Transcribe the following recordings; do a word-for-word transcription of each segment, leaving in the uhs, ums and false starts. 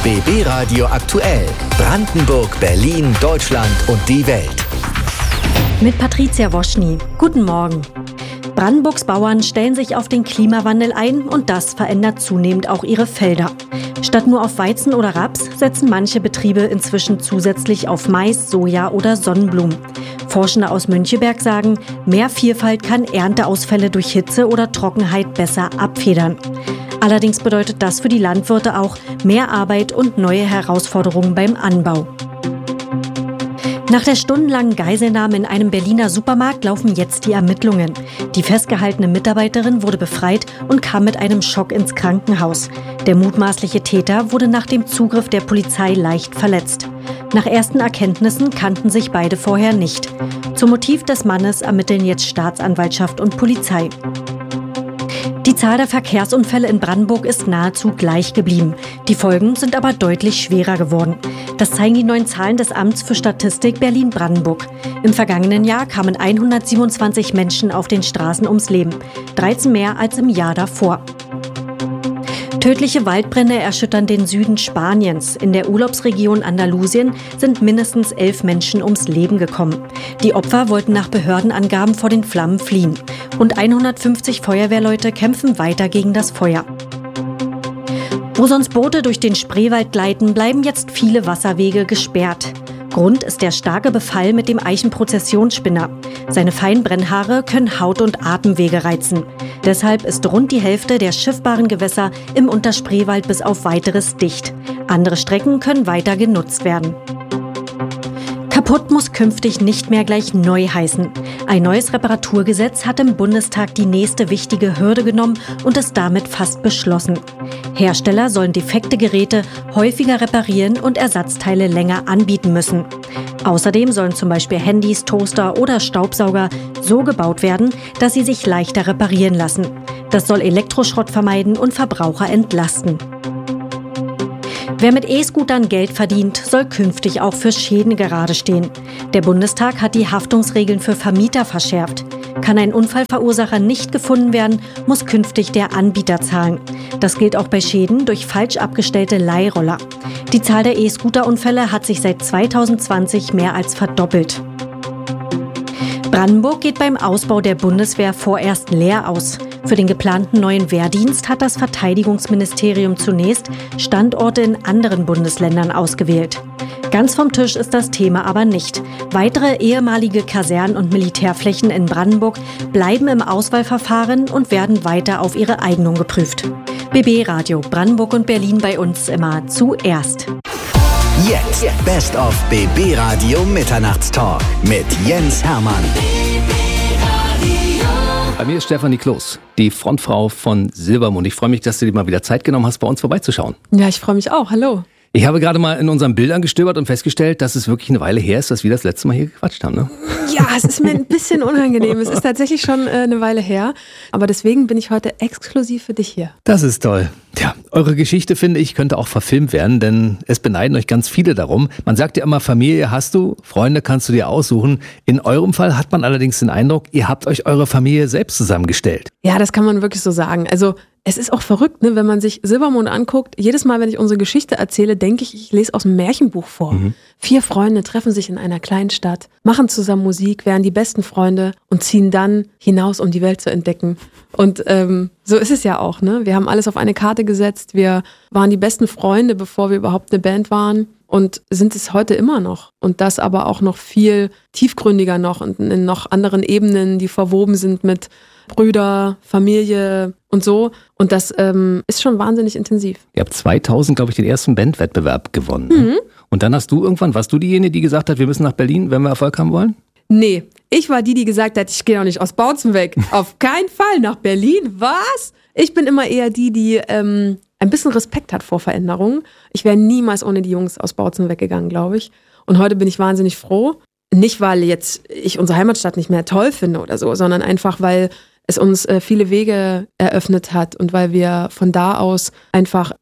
B B Radio aktuell. Brandenburg, Berlin, Deutschland und die Welt. Mit Patricia Woschny. Guten Morgen. Brandenburgs Bauern stellen sich auf den Klimawandel ein und das verändert zunehmend auch ihre Felder. Statt nur auf Weizen oder Raps setzen manche Betriebe inzwischen zusätzlich auf Mais, Soja oder Sonnenblumen. Forschende aus Möncheberg sagen, mehr Vielfalt kann Ernteausfälle durch Hitze oder Trockenheit besser abfedern. Allerdings bedeutet das für die Landwirte auch mehr Arbeit und neue Herausforderungen beim Anbau. Nach der stundenlangen Geiselnahme in einem Berliner Supermarkt laufen jetzt die Ermittlungen. Die festgehaltene Mitarbeiterin wurde befreit und kam mit einem Schock ins Krankenhaus. Der mutmaßliche Täter wurde nach dem Zugriff der Polizei leicht verletzt. Nach ersten Erkenntnissen kannten sich beide vorher nicht. Zum Motiv des Mannes ermitteln jetzt Staatsanwaltschaft und Polizei. Die Zahl der Verkehrsunfälle in Brandenburg ist nahezu gleich geblieben. Die Folgen sind aber deutlich schwerer geworden. Das zeigen die neuen Zahlen des Amts für Statistik Berlin-Brandenburg. Im vergangenen Jahr kamen hundertsiebenundzwanzig Menschen auf den Straßen ums Leben, dreizehn mehr als im Jahr davor. Tödliche Waldbrände erschüttern den Süden Spaniens. In der Urlaubsregion Andalusien sind mindestens elf Menschen ums Leben gekommen. Die Opfer wollten nach Behördenangaben vor den Flammen fliehen. Rund hundertfünfzig Feuerwehrleute kämpfen weiter gegen das Feuer. Wo sonst Boote durch den Spreewald gleiten, bleiben jetzt viele Wasserwege gesperrt. Grund ist der starke Befall mit dem Eichenprozessionsspinner. Seine feinen Brennhaare können Haut- und Atemwege reizen. Deshalb ist rund die Hälfte der schiffbaren Gewässer im Unterspreewald bis auf Weiteres dicht. Andere Strecken können weiter genutzt werden. Kaputt muss künftig nicht mehr gleich neu heißen. Ein neues Reparaturgesetz hat im Bundestag die nächste wichtige Hürde genommen und ist damit fast beschlossen. Hersteller sollen defekte Geräte häufiger reparieren und Ersatzteile länger anbieten müssen. Außerdem sollen zum Beispiel Handys, Toaster oder Staubsauger so gebaut werden, dass sie sich leichter reparieren lassen. Das soll Elektroschrott vermeiden und Verbraucher entlasten. Wer mit E-Scootern Geld verdient, soll künftig auch für Schäden gerade stehen. Der Bundestag hat die Haftungsregeln für Vermieter verschärft. Kann ein Unfallverursacher nicht gefunden werden, muss künftig der Anbieter zahlen. Das gilt auch bei Schäden durch falsch abgestellte Leihroller. Die Zahl der E-Scooter-Unfälle hat sich seit zweitausendzwanzig mehr als verdoppelt. Brandenburg geht beim Ausbau der Bundeswehr vorerst leer aus. Für den geplanten neuen Wehrdienst hat das Verteidigungsministerium zunächst Standorte in anderen Bundesländern ausgewählt. Ganz vom Tisch ist das Thema aber nicht. Weitere ehemalige Kasernen und Militärflächen in Brandenburg bleiben im Auswahlverfahren und werden weiter auf ihre Eignung geprüft. B B Radio Brandenburg und Berlin bei uns immer zuerst. Jetzt Best of B B Radio Mitternachtstalk mit Jens Hermann. Bei mir ist Stefanie Kloß, die Frontfrau von Silbermond. Ich freue mich, dass du dir mal wieder Zeit genommen hast, bei uns vorbeizuschauen. Ja, ich freue mich auch. Hallo. Ich habe gerade mal in unseren Bildern gestöbert und festgestellt, dass es wirklich eine Weile her ist, dass wir das letzte Mal hier gequatscht haben, ne? Ja, es ist mir ein bisschen unangenehm. Es ist tatsächlich schon äh, eine Weile her. Aber deswegen bin ich heute exklusiv für dich hier. Das ist toll. Ja, eure Geschichte, finde ich, könnte auch verfilmt werden, denn es beneiden euch ganz viele darum. Man sagt ja immer, Familie hast du, Freunde kannst du dir aussuchen. In eurem Fall hat man allerdings den Eindruck, ihr habt euch eure Familie selbst zusammengestellt. Ja, das kann man wirklich so sagen. Also es ist auch verrückt, ne, wenn man sich Silbermond anguckt. Jedes Mal, wenn ich unsere Geschichte erzähle, denke ich, ich lese aus einem Märchenbuch vor. Mhm. Vier Freunde treffen sich in einer kleinen Stadt, machen zusammen Musik, werden die besten Freunde und ziehen dann hinaus, um die Welt zu entdecken. Und ähm, so ist es ja auch, ne? Wir haben alles auf eine Karte gesetzt. Wir waren die besten Freunde, bevor wir überhaupt eine Band waren. Und sind es heute immer noch. Und das aber auch noch viel tiefgründiger noch und in noch anderen Ebenen, die verwoben sind mit Brüder, Familie und so. Und das ähm, ist schon wahnsinnig intensiv. Ihr habt zweitausend, glaube ich, den ersten Bandwettbewerb gewonnen. Mhm. Und dann hast du irgendwann, warst du diejenige, die gesagt hat, wir müssen nach Berlin, wenn wir Erfolg haben wollen? Nee, ich war die, die gesagt hat, ich gehe auch nicht aus Bautzen weg. Auf keinen Fall nach Berlin. Was? Ich bin immer eher die, die ähm, ein bisschen Respekt hat vor Veränderungen. Ich wäre niemals ohne die Jungs aus Bautzen weggegangen, glaube ich. Und heute bin ich wahnsinnig froh. Nicht, weil jetzt ich unsere Heimatstadt nicht mehr toll finde oder so, sondern einfach, weil es uns äh, viele Wege eröffnet hat und weil wir von da aus einfach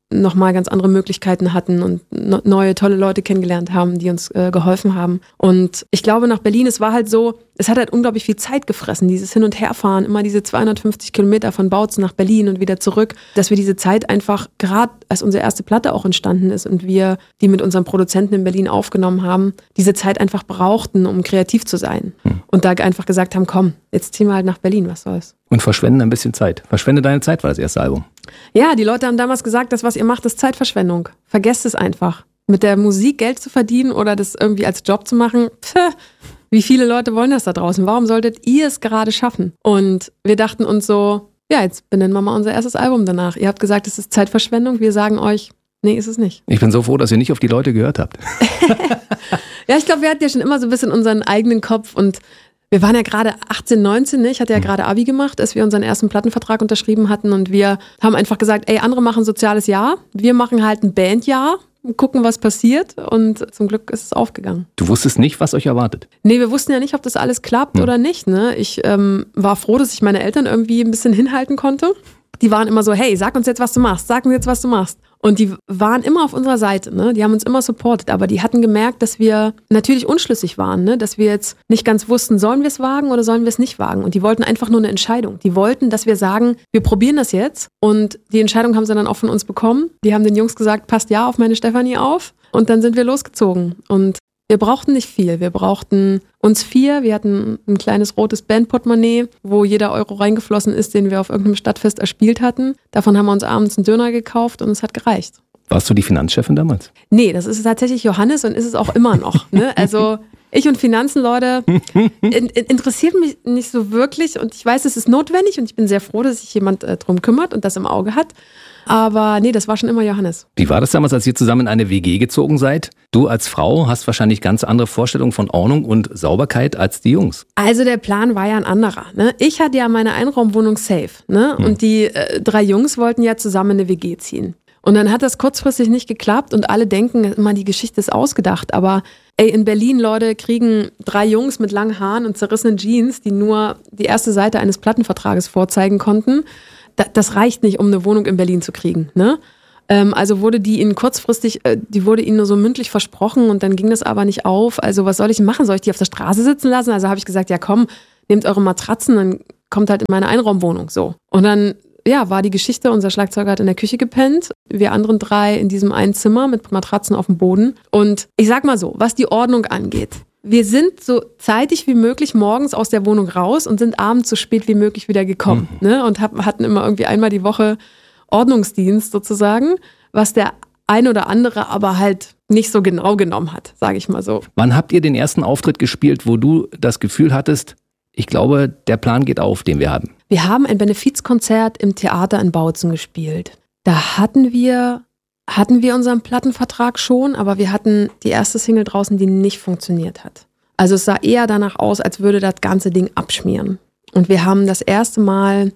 nochmal ganz andere Möglichkeiten hatten und no- neue, tolle Leute kennengelernt haben, die uns äh, geholfen haben. Und ich glaube, nach Berlin, es war halt so, es hat halt unglaublich viel Zeit gefressen, dieses Hin- und Herfahren, immer diese zweihundertfünfzig Kilometer von Bautzen nach Berlin und wieder zurück, dass wir diese Zeit einfach, gerade als unsere erste Platte auch entstanden ist und wir die mit unserem Produzenten in Berlin aufgenommen haben, diese Zeit einfach brauchten, um kreativ zu sein. Hm. Und da einfach gesagt haben, komm, jetzt ziehen wir halt nach Berlin, was soll's. Und verschwenden ein bisschen Zeit. Verschwende deine Zeit war das erste Album. Ja, die Leute haben damals gesagt, das, was ihr macht, ist Zeitverschwendung. Vergesst es einfach. Mit der Musik Geld zu verdienen oder das irgendwie als Job zu machen, pff, wie viele Leute wollen das da draußen? Warum solltet ihr es gerade schaffen? Und wir dachten uns so, ja, jetzt benennen wir mal unser erstes Album danach. Ihr habt gesagt, es ist Zeitverschwendung. Wir sagen euch, nee, ist es nicht. Ich bin so froh, dass ihr nicht auf die Leute gehört habt. Ja, ich glaube, wir hatten ja schon immer so ein bisschen unseren eigenen Kopf und wir waren ja gerade achtzehn, neunzehn, ne? Ich hatte ja gerade Abi gemacht, als wir unseren ersten Plattenvertrag unterschrieben hatten und wir haben einfach gesagt, ey, andere machen soziales Jahr, wir machen halt ein Bandjahr, gucken, was passiert und zum Glück ist es aufgegangen. Du wusstest nicht, was euch erwartet? Nee, wir wussten ja nicht, ob das alles klappt hm. oder nicht, ne? Ich ähm, war froh, dass ich meine Eltern irgendwie ein bisschen hinhalten konnte. Die waren immer so, hey, sag uns jetzt, was du machst, sag uns jetzt, was du machst. Und die waren immer auf unserer Seite, ne? Die haben uns immer supportet, aber die hatten gemerkt, dass wir natürlich unschlüssig waren, ne? Dass wir jetzt nicht ganz wussten, sollen wir es wagen oder sollen wir es nicht wagen. Und die wollten einfach nur eine Entscheidung. Die wollten, dass wir sagen, wir probieren das jetzt. Und die Entscheidung haben sie dann auch von uns bekommen. Die haben den Jungs gesagt, passt ja auf meine Stefanie auf. Und dann sind wir losgezogen. Und wir brauchten nicht viel. Wir brauchten uns vier. Wir hatten ein kleines rotes Bandportemonnaie, wo jeder Euro reingeflossen ist, den wir auf irgendeinem Stadtfest erspielt hatten. Davon haben wir uns abends einen Döner gekauft und es hat gereicht. Warst du die Finanzchefin damals? Nee, das ist tatsächlich Johannes und ist es auch immer noch. Ne? Also ich und Finanzen, Leute, in, in, interessiert mich nicht so wirklich und ich weiß, es ist notwendig und ich bin sehr froh, dass sich jemand äh, drum kümmert und das im Auge hat. Aber nee, das war schon immer Johannes. Wie war das damals, als ihr zusammen in eine W G gezogen seid? Du als Frau hast wahrscheinlich ganz andere Vorstellungen von Ordnung und Sauberkeit als die Jungs. Also der Plan war ja ein anderer. Ne? Ich hatte ja meine Einraumwohnung safe. Ne? Hm. Und die äh, drei Jungs wollten ja zusammen in eine W G ziehen. Und dann hat das kurzfristig nicht geklappt und alle denken immer, die Geschichte ist ausgedacht. Aber ey, in Berlin, Leute, kriegen drei Jungs mit langen Haaren und zerrissenen Jeans, die nur die erste Seite eines Plattenvertrages vorzeigen konnten, das reicht nicht, um eine Wohnung in Berlin zu kriegen. Ne? Ähm, also wurde die ihnen kurzfristig, äh, die wurde ihnen nur so mündlich versprochen und dann ging das aber nicht auf. Also was soll ich machen? Soll ich die auf der Straße sitzen lassen? Also habe ich gesagt, ja komm, nehmt eure Matratzen, dann kommt halt in meine Einraumwohnung. So. Und dann ja, war die Geschichte, unser Schlagzeuger hat in der Küche gepennt, wir anderen drei in diesem einen Zimmer mit Matratzen auf dem Boden. Und ich sag mal so, was die Ordnung angeht, wir sind so zeitig wie möglich morgens aus der Wohnung raus und sind abends so spät wie möglich wieder gekommen. Mhm. Ne? Und hab, hatten immer irgendwie einmal die Woche Ordnungsdienst sozusagen, was der ein oder andere aber halt nicht so genau genommen hat, sage ich mal so. Wann habt ihr den ersten Auftritt gespielt, wo du das Gefühl hattest, ich glaube, der Plan geht auf, den wir haben? Wir haben ein Benefizkonzert im Theater in Bautzen gespielt. Da hatten wir... Hatten wir unseren Plattenvertrag schon, aber wir hatten die erste Single draußen, die nicht funktioniert hat. Also es sah eher danach aus, als würde das ganze Ding abschmieren. Und wir haben das erste Mal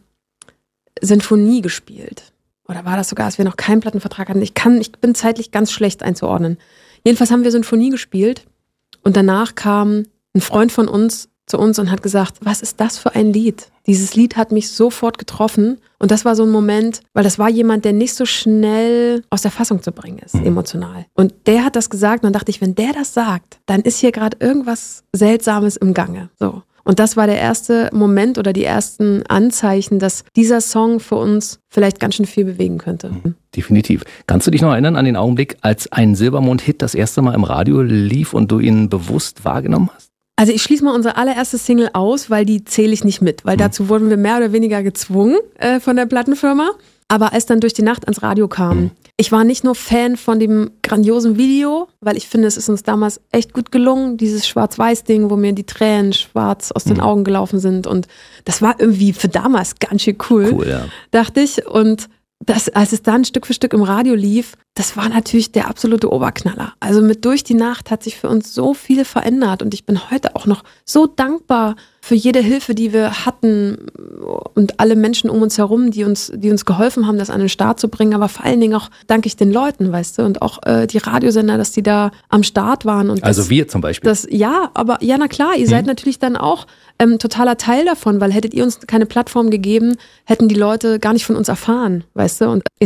Sinfonie gespielt. Oder war das sogar, als wir noch keinen Plattenvertrag hatten? Ich kann, ich bin zeitlich ganz schlecht einzuordnen. Jedenfalls haben wir Sinfonie gespielt und danach kam ein Freund von uns zu uns und hat gesagt, was ist das für ein Lied? Dieses Lied hat mich sofort getroffen und das war so ein Moment, weil das war jemand, der nicht so schnell aus der Fassung zu bringen ist, emotional. Und der hat das gesagt und dann dachte ich, wenn der das sagt, dann ist hier gerade irgendwas Seltsames im Gange. So. Und das war der erste Moment oder die ersten Anzeichen, dass dieser Song für uns vielleicht ganz schön viel bewegen könnte. Definitiv. Kannst du dich noch erinnern an den Augenblick, als ein Silbermond-Hit das erste Mal im Radio lief und du ihn bewusst wahrgenommen hast? Also ich schließe mal unsere allererste Single aus, weil die zähle ich nicht mit, weil dazu wurden wir mehr oder weniger gezwungen äh, von der Plattenfirma. Aber als dann Durch die Nacht ans Radio kam, mhm. ich war nicht nur Fan von dem grandiosen Video, weil ich finde, es ist uns damals echt gut gelungen, dieses Schwarz-Weiß-Ding, wo mir die Tränen schwarz aus den mhm. Augen gelaufen sind und das war irgendwie für damals ganz schön cool, cool ja. dachte ich. Und das, als es dann Stück für Stück im Radio lief, das war natürlich der absolute Oberknaller. Also mit Durch die Nacht hat sich für uns so viel verändert und ich bin heute auch noch so dankbar für jede Hilfe, die wir hatten und alle Menschen um uns herum, die uns, die uns geholfen haben, das an den Start zu bringen. Aber vor allen Dingen auch danke ich den Leuten, weißt du, und auch äh, die Radiosender, dass die da am Start waren. Und also das, wir zum Beispiel. Das, ja, aber ja, na klar, ihr mhm. seid natürlich dann auch ähm, totaler Teil davon, weil hättet ihr uns keine Plattform gegeben, hätten die Leute gar nicht von uns erfahren, weißt du. Und ihr seid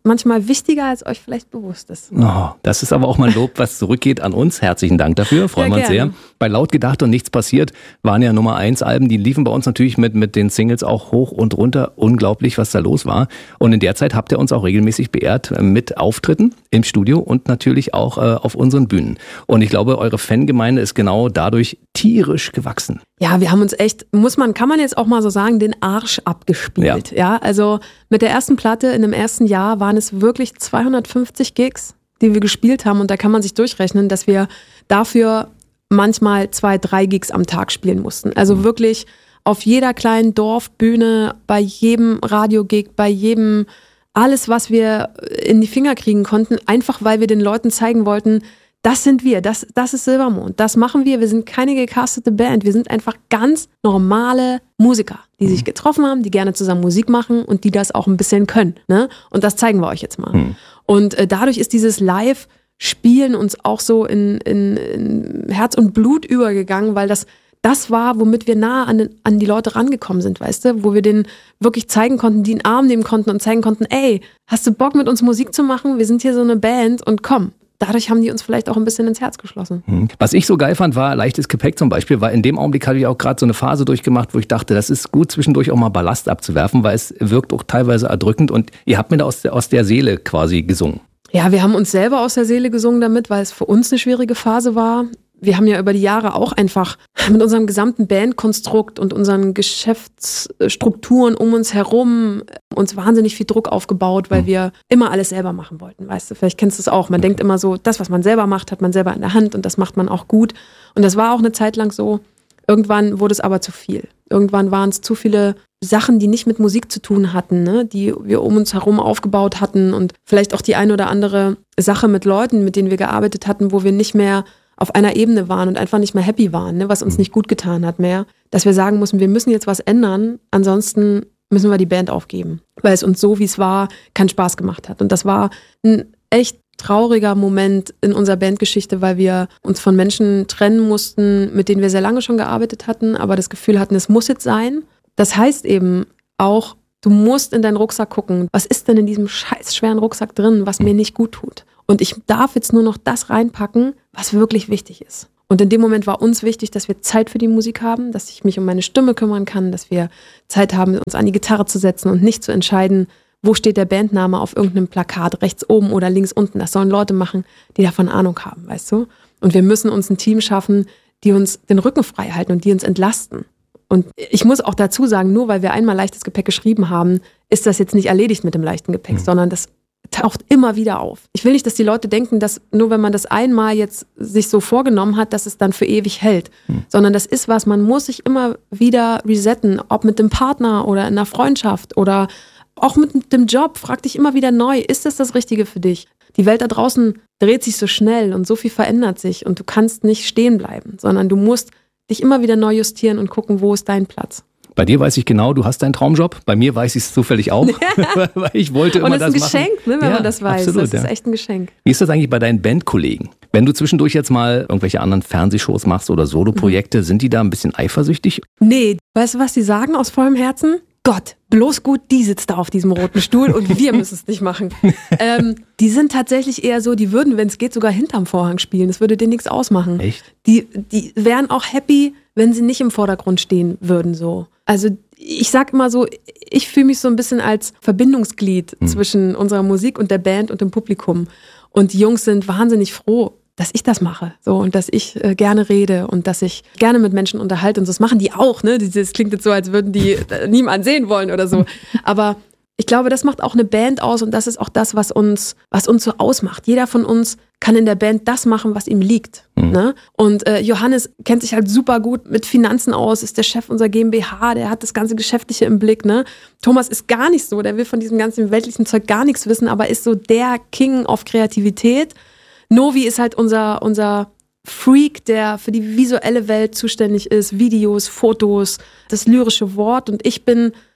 manchmal wichtiger, als euch vielleicht bewusst ist. Oh, das ist aber auch mal ein Lob, was zurückgeht an uns. Herzlichen Dank dafür, freuen Ja, wir uns sehr. gerne. Bei Laut gedacht und nichts passiert waren ja Nummer eins Alben, die liefen bei uns natürlich mit, mit den Singles auch hoch und runter. Unglaublich, was da los war. Und in der Zeit habt ihr uns auch regelmäßig beehrt mit Auftritten im Studio und natürlich auch äh, auf unseren Bühnen. Und ich glaube, eure Fangemeinde ist genau dadurch tierisch gewachsen. Ja, wir haben uns echt, muss man, kann man jetzt auch mal so sagen, den Arsch abgespielt. Ja, ja, also mit der ersten Platte in dem ersten Jahr waren es wirklich zweihundertfünfzig Gigs, die wir gespielt haben. Und da kann man sich durchrechnen, dass wir dafür manchmal zwei, drei Gigs am Tag spielen mussten. Also wirklich auf jeder kleinen Dorfbühne, bei jedem Radiogig, bei jedem, alles, was wir in die Finger kriegen konnten, einfach weil wir den Leuten zeigen wollten, das sind wir, das, das ist Silbermond, das machen wir, wir sind keine gecastete Band, wir sind einfach ganz normale Musiker, die sich getroffen haben, die gerne zusammen Musik machen und die das auch ein bisschen können, ne? Und das zeigen wir euch jetzt mal. Mhm. Und äh, dadurch ist dieses Live-Spielen uns auch so in, in, in Herz und Blut übergegangen, weil das das war, womit wir nah an, den, an die Leute rangekommen sind, weißt du, wo wir denen wirklich zeigen konnten, die in den Arm nehmen konnten und zeigen konnten, ey, hast du Bock mit uns Musik zu machen? Wir sind hier so eine Band und komm. Dadurch haben die uns vielleicht auch ein bisschen ins Herz geschlossen. Was ich so geil fand, war leichtes Gepäck zum Beispiel, weil in dem Augenblick hatte ich auch gerade so eine Phase durchgemacht, wo ich dachte, das ist gut, zwischendurch auch mal Ballast abzuwerfen, weil es wirkt auch teilweise erdrückend und ihr habt mir da aus der, aus der Seele quasi gesungen. Ja, wir haben uns selber aus der Seele gesungen damit, weil es für uns eine schwierige Phase war. Wir haben ja über die Jahre auch einfach mit unserem gesamten Bandkonstrukt und unseren Geschäftsstrukturen um uns herum uns wahnsinnig viel Druck aufgebaut, weil wir immer alles selber machen wollten, weißt du, vielleicht kennst du es auch. Man denkt immer so, das, was man selber macht, hat man selber in der Hand und das macht man auch gut. Und das war auch eine Zeit lang so. Irgendwann wurde es aber zu viel. Irgendwann waren es zu viele Sachen, die nicht mit Musik zu tun hatten, ne? Die wir um uns herum aufgebaut hatten und vielleicht auch die eine oder andere Sache mit Leuten, mit denen wir gearbeitet hatten, wo wir nicht mehr auf einer Ebene waren und einfach nicht mehr happy waren, ne? Was uns nicht gut getan hat mehr, dass wir sagen mussten, wir müssen jetzt was ändern, ansonsten müssen wir die Band aufgeben, weil es uns so, wie es war, keinen Spaß gemacht hat. Und das war ein echt trauriger Moment in unserer Bandgeschichte, weil wir uns von Menschen trennen mussten, mit denen wir sehr lange schon gearbeitet hatten, aber das Gefühl hatten, es muss jetzt sein. Das heißt eben auch, du musst in deinen Rucksack gucken, was ist denn in diesem scheiß schweren Rucksack drin, was mir nicht gut tut. Und ich darf jetzt nur noch das reinpacken, was wirklich wichtig ist. Und in dem Moment war uns wichtig, dass wir Zeit für die Musik haben, dass ich mich um meine Stimme kümmern kann, dass wir Zeit haben, uns an die Gitarre zu setzen und nicht zu entscheiden, wo steht der Bandname auf irgendeinem Plakat, rechts oben oder links unten. Das sollen Leute machen, die davon Ahnung haben, weißt du? Und wir müssen uns ein Team schaffen, die uns den Rücken frei halten und die uns entlasten. Und ich muss auch dazu sagen, nur weil wir einmal leichtes Gepäck geschrieben haben, ist das jetzt nicht erledigt mit dem leichten Gepäck, mhm. sondern das taucht immer wieder auf. Ich will nicht, dass die Leute denken, dass nur wenn man das einmal jetzt sich so vorgenommen hat, dass es dann für ewig hält, mhm. sondern das ist was, man muss sich immer wieder resetten, ob mit dem Partner oder in einer Freundschaft oder auch mit dem Job. Frag dich immer wieder neu, ist das das Richtige für dich? Die Welt da draußen dreht sich so schnell und so viel verändert sich und du kannst nicht stehen bleiben, sondern du musst dich immer wieder neu justieren und gucken, wo ist dein Platz. Bei dir weiß ich genau, du hast deinen Traumjob. Bei mir weiß ich es zufällig auch, weil ich wollte immer das machen. Und das ist ein Geschenk, ne, wenn ja, man das weiß. Absolut, das ist ja. echt ein Geschenk. Wie ist das eigentlich bei deinen Bandkollegen? Wenn du zwischendurch jetzt mal irgendwelche anderen Fernsehshows machst oder Soloprojekte, mhm. sind die da ein bisschen eifersüchtig? Nee, weißt du, was die sagen aus vollem Herzen? Gott, bloß gut, die sitzt da auf diesem roten Stuhl und wir müssen es nicht machen. ähm, die sind tatsächlich eher so, die würden, wenn es geht, sogar hinterm Vorhang spielen. Das würde denen nichts ausmachen. Echt? Die, die wären auch happy, wenn sie nicht im Vordergrund stehen würden. So. Also ich sag immer so, ich fühle mich so ein bisschen als Verbindungsglied mhm. zwischen unserer Musik und der Band und dem Publikum. Und die Jungs sind wahnsinnig froh, dass ich das mache, so, und dass ich äh, gerne rede und dass ich gerne mit Menschen unterhalte und so. Das machen die auch, ne? Das klingt jetzt so, als würden die äh, niemand sehen wollen oder so. Aber ich glaube, das macht auch eine Band aus und das ist auch das, was uns, was uns so ausmacht. Jeder von uns kann in der Band das machen, was ihm liegt. Mhm. Ne? Und äh, Johannes kennt sich halt super gut mit Finanzen aus, ist der Chef unserer GmbH, der hat das ganze Geschäftliche im Blick. Ne? Thomas ist gar nicht so, der will von diesem ganzen weltlichen Zeug gar nichts wissen, aber ist so der King auf Kreativität. Novi ist halt unser, unser Freak, der für die visuelle Welt zuständig ist, Videos, Fotos, das lyrische Wort. Und ich bin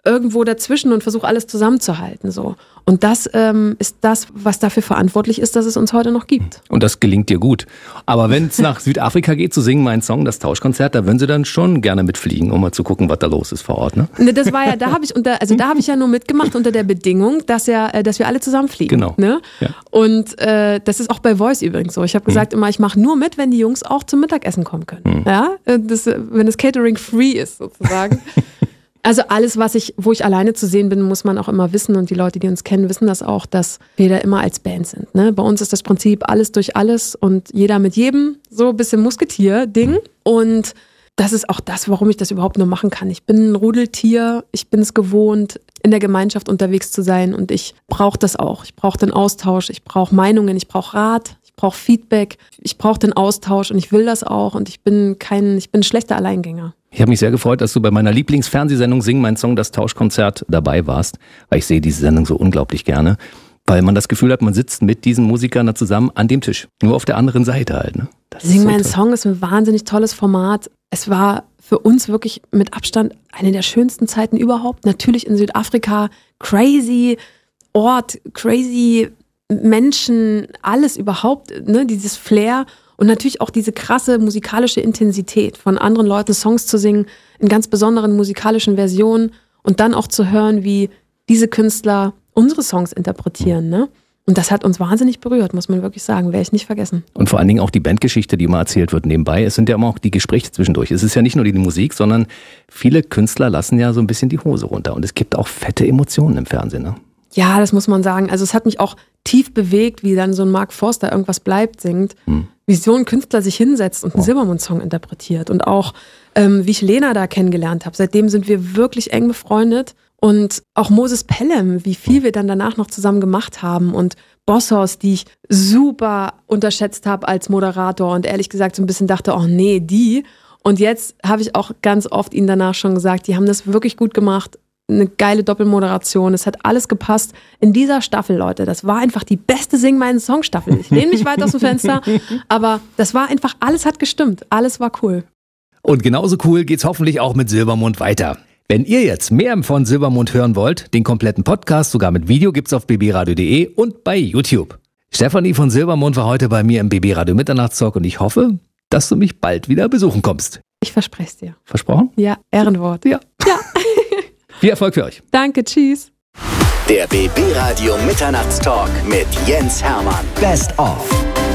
irgendwo dazwischen und versuche alles zusammenzuhalten. So. Und das ähm, ist das, was dafür verantwortlich ist, dass es uns heute noch gibt. Und das gelingt dir gut. Aber wenn es nach Südafrika geht, zu singen mein Song, das Tauschkonzert, da würden Sie dann schon gerne mitfliegen, um mal zu gucken, was da los ist vor Ort, ne? Ne, das war ja, da habe ich unter, also da habe ich ja nur mitgemacht unter der Bedingung, dass ja, dass wir alle zusammen fliegen. Genau. Ne? Ja. Und äh, das ist auch bei Voice übrigens so. Ich habe gesagt mhm. immer, ich mache nur mit, wenn die Jungs auch zum Mittagessen kommen können. Mhm. Ja, das, wenn das Catering free ist sozusagen. Also alles, was ich, wo ich alleine zu sehen bin, muss man auch immer wissen. Und die Leute, die uns kennen, wissen das auch, dass wir da immer als Band sind. Ne? Bei uns ist das Prinzip alles durch alles und jeder mit jedem. So ein bisschen Musketier-Ding. Und das ist auch das, warum ich das überhaupt nur machen kann. Ich bin ein Rudeltier. Ich bin es gewohnt, in der Gemeinschaft unterwegs zu sein. Und ich brauche das auch. Ich brauche den Austausch. Ich brauche Meinungen. Ich brauche Rat. Ich brauche Feedback. Ich brauche den Austausch. Und ich will das auch. Und ich bin kein, ich bin ein schlechter Alleingänger. Ich habe mich sehr gefreut, dass du bei meiner Lieblingsfernsehsendung Sing mein Song, das Tauschkonzert dabei warst, weil ich sehe diese Sendung so unglaublich gerne, weil man das Gefühl hat, man sitzt mit diesen Musikern da zusammen an dem Tisch, nur auf der anderen Seite halt. Ne? Sing mein Song ist ein wahnsinnig tolles Format. Es war für uns wirklich mit Abstand eine der schönsten Zeiten überhaupt. Natürlich in Südafrika, crazy Ort, crazy Menschen, alles überhaupt, ne? Dieses Flair. Und natürlich auch diese krasse musikalische Intensität von anderen Leuten Songs zu singen, in ganz besonderen musikalischen Versionen und dann auch zu hören, wie diese Künstler unsere Songs interpretieren. Ne? Und das hat uns wahnsinnig berührt, muss man wirklich sagen, werde ich nicht vergessen. Und vor allen Dingen auch die Bandgeschichte, die immer erzählt wird nebenbei. Es sind ja immer auch die Gespräche zwischendurch. Es ist ja nicht nur die Musik, sondern viele Künstler lassen ja so ein bisschen die Hose runter. Und es gibt auch fette Emotionen im Fernsehen. Ne? Ja, das muss man sagen. Also es hat mich auch tief bewegt, wie dann so ein Mark Forster irgendwas bleibt singt. Hm. Wie so ein Künstler sich hinsetzt und einen oh. Silbermond-Song interpretiert. Und auch, ähm, wie ich Lena da kennengelernt habe. Seitdem sind wir wirklich eng befreundet. Und auch Moses Pelham, wie viel wir dann danach noch zusammen gemacht haben. Und Bosshaus, die ich super unterschätzt habe als Moderator. Und ehrlich gesagt so ein bisschen dachte, oh nee, die. Und jetzt habe ich auch ganz oft ihnen danach schon gesagt, die haben das wirklich gut gemacht. Eine geile Doppelmoderation, es hat alles gepasst. In dieser Staffel, Leute, das war einfach die beste Sing meinen Song Staffel. Ich lehne mich weit aus dem Fenster, aber das war einfach, alles hat gestimmt, alles war cool. Und genauso cool geht's hoffentlich auch mit Silbermond weiter. Wenn ihr jetzt mehr von Silbermond hören wollt, den kompletten Podcast, sogar mit Video, gibt's auf b b radio punkt d e und bei YouTube. Stefanie von Silbermond war heute bei mir im B B Radio Mitternachtstalk und ich hoffe, dass du mich bald wieder besuchen kommst. Ich verspreche es dir. Versprochen? Ja, Ehrenwort. Ja. Ja. Viel Erfolg für euch. Danke, tschüss. Der B B Radio Mitternachtstalk mit Jens Hermann. Best of.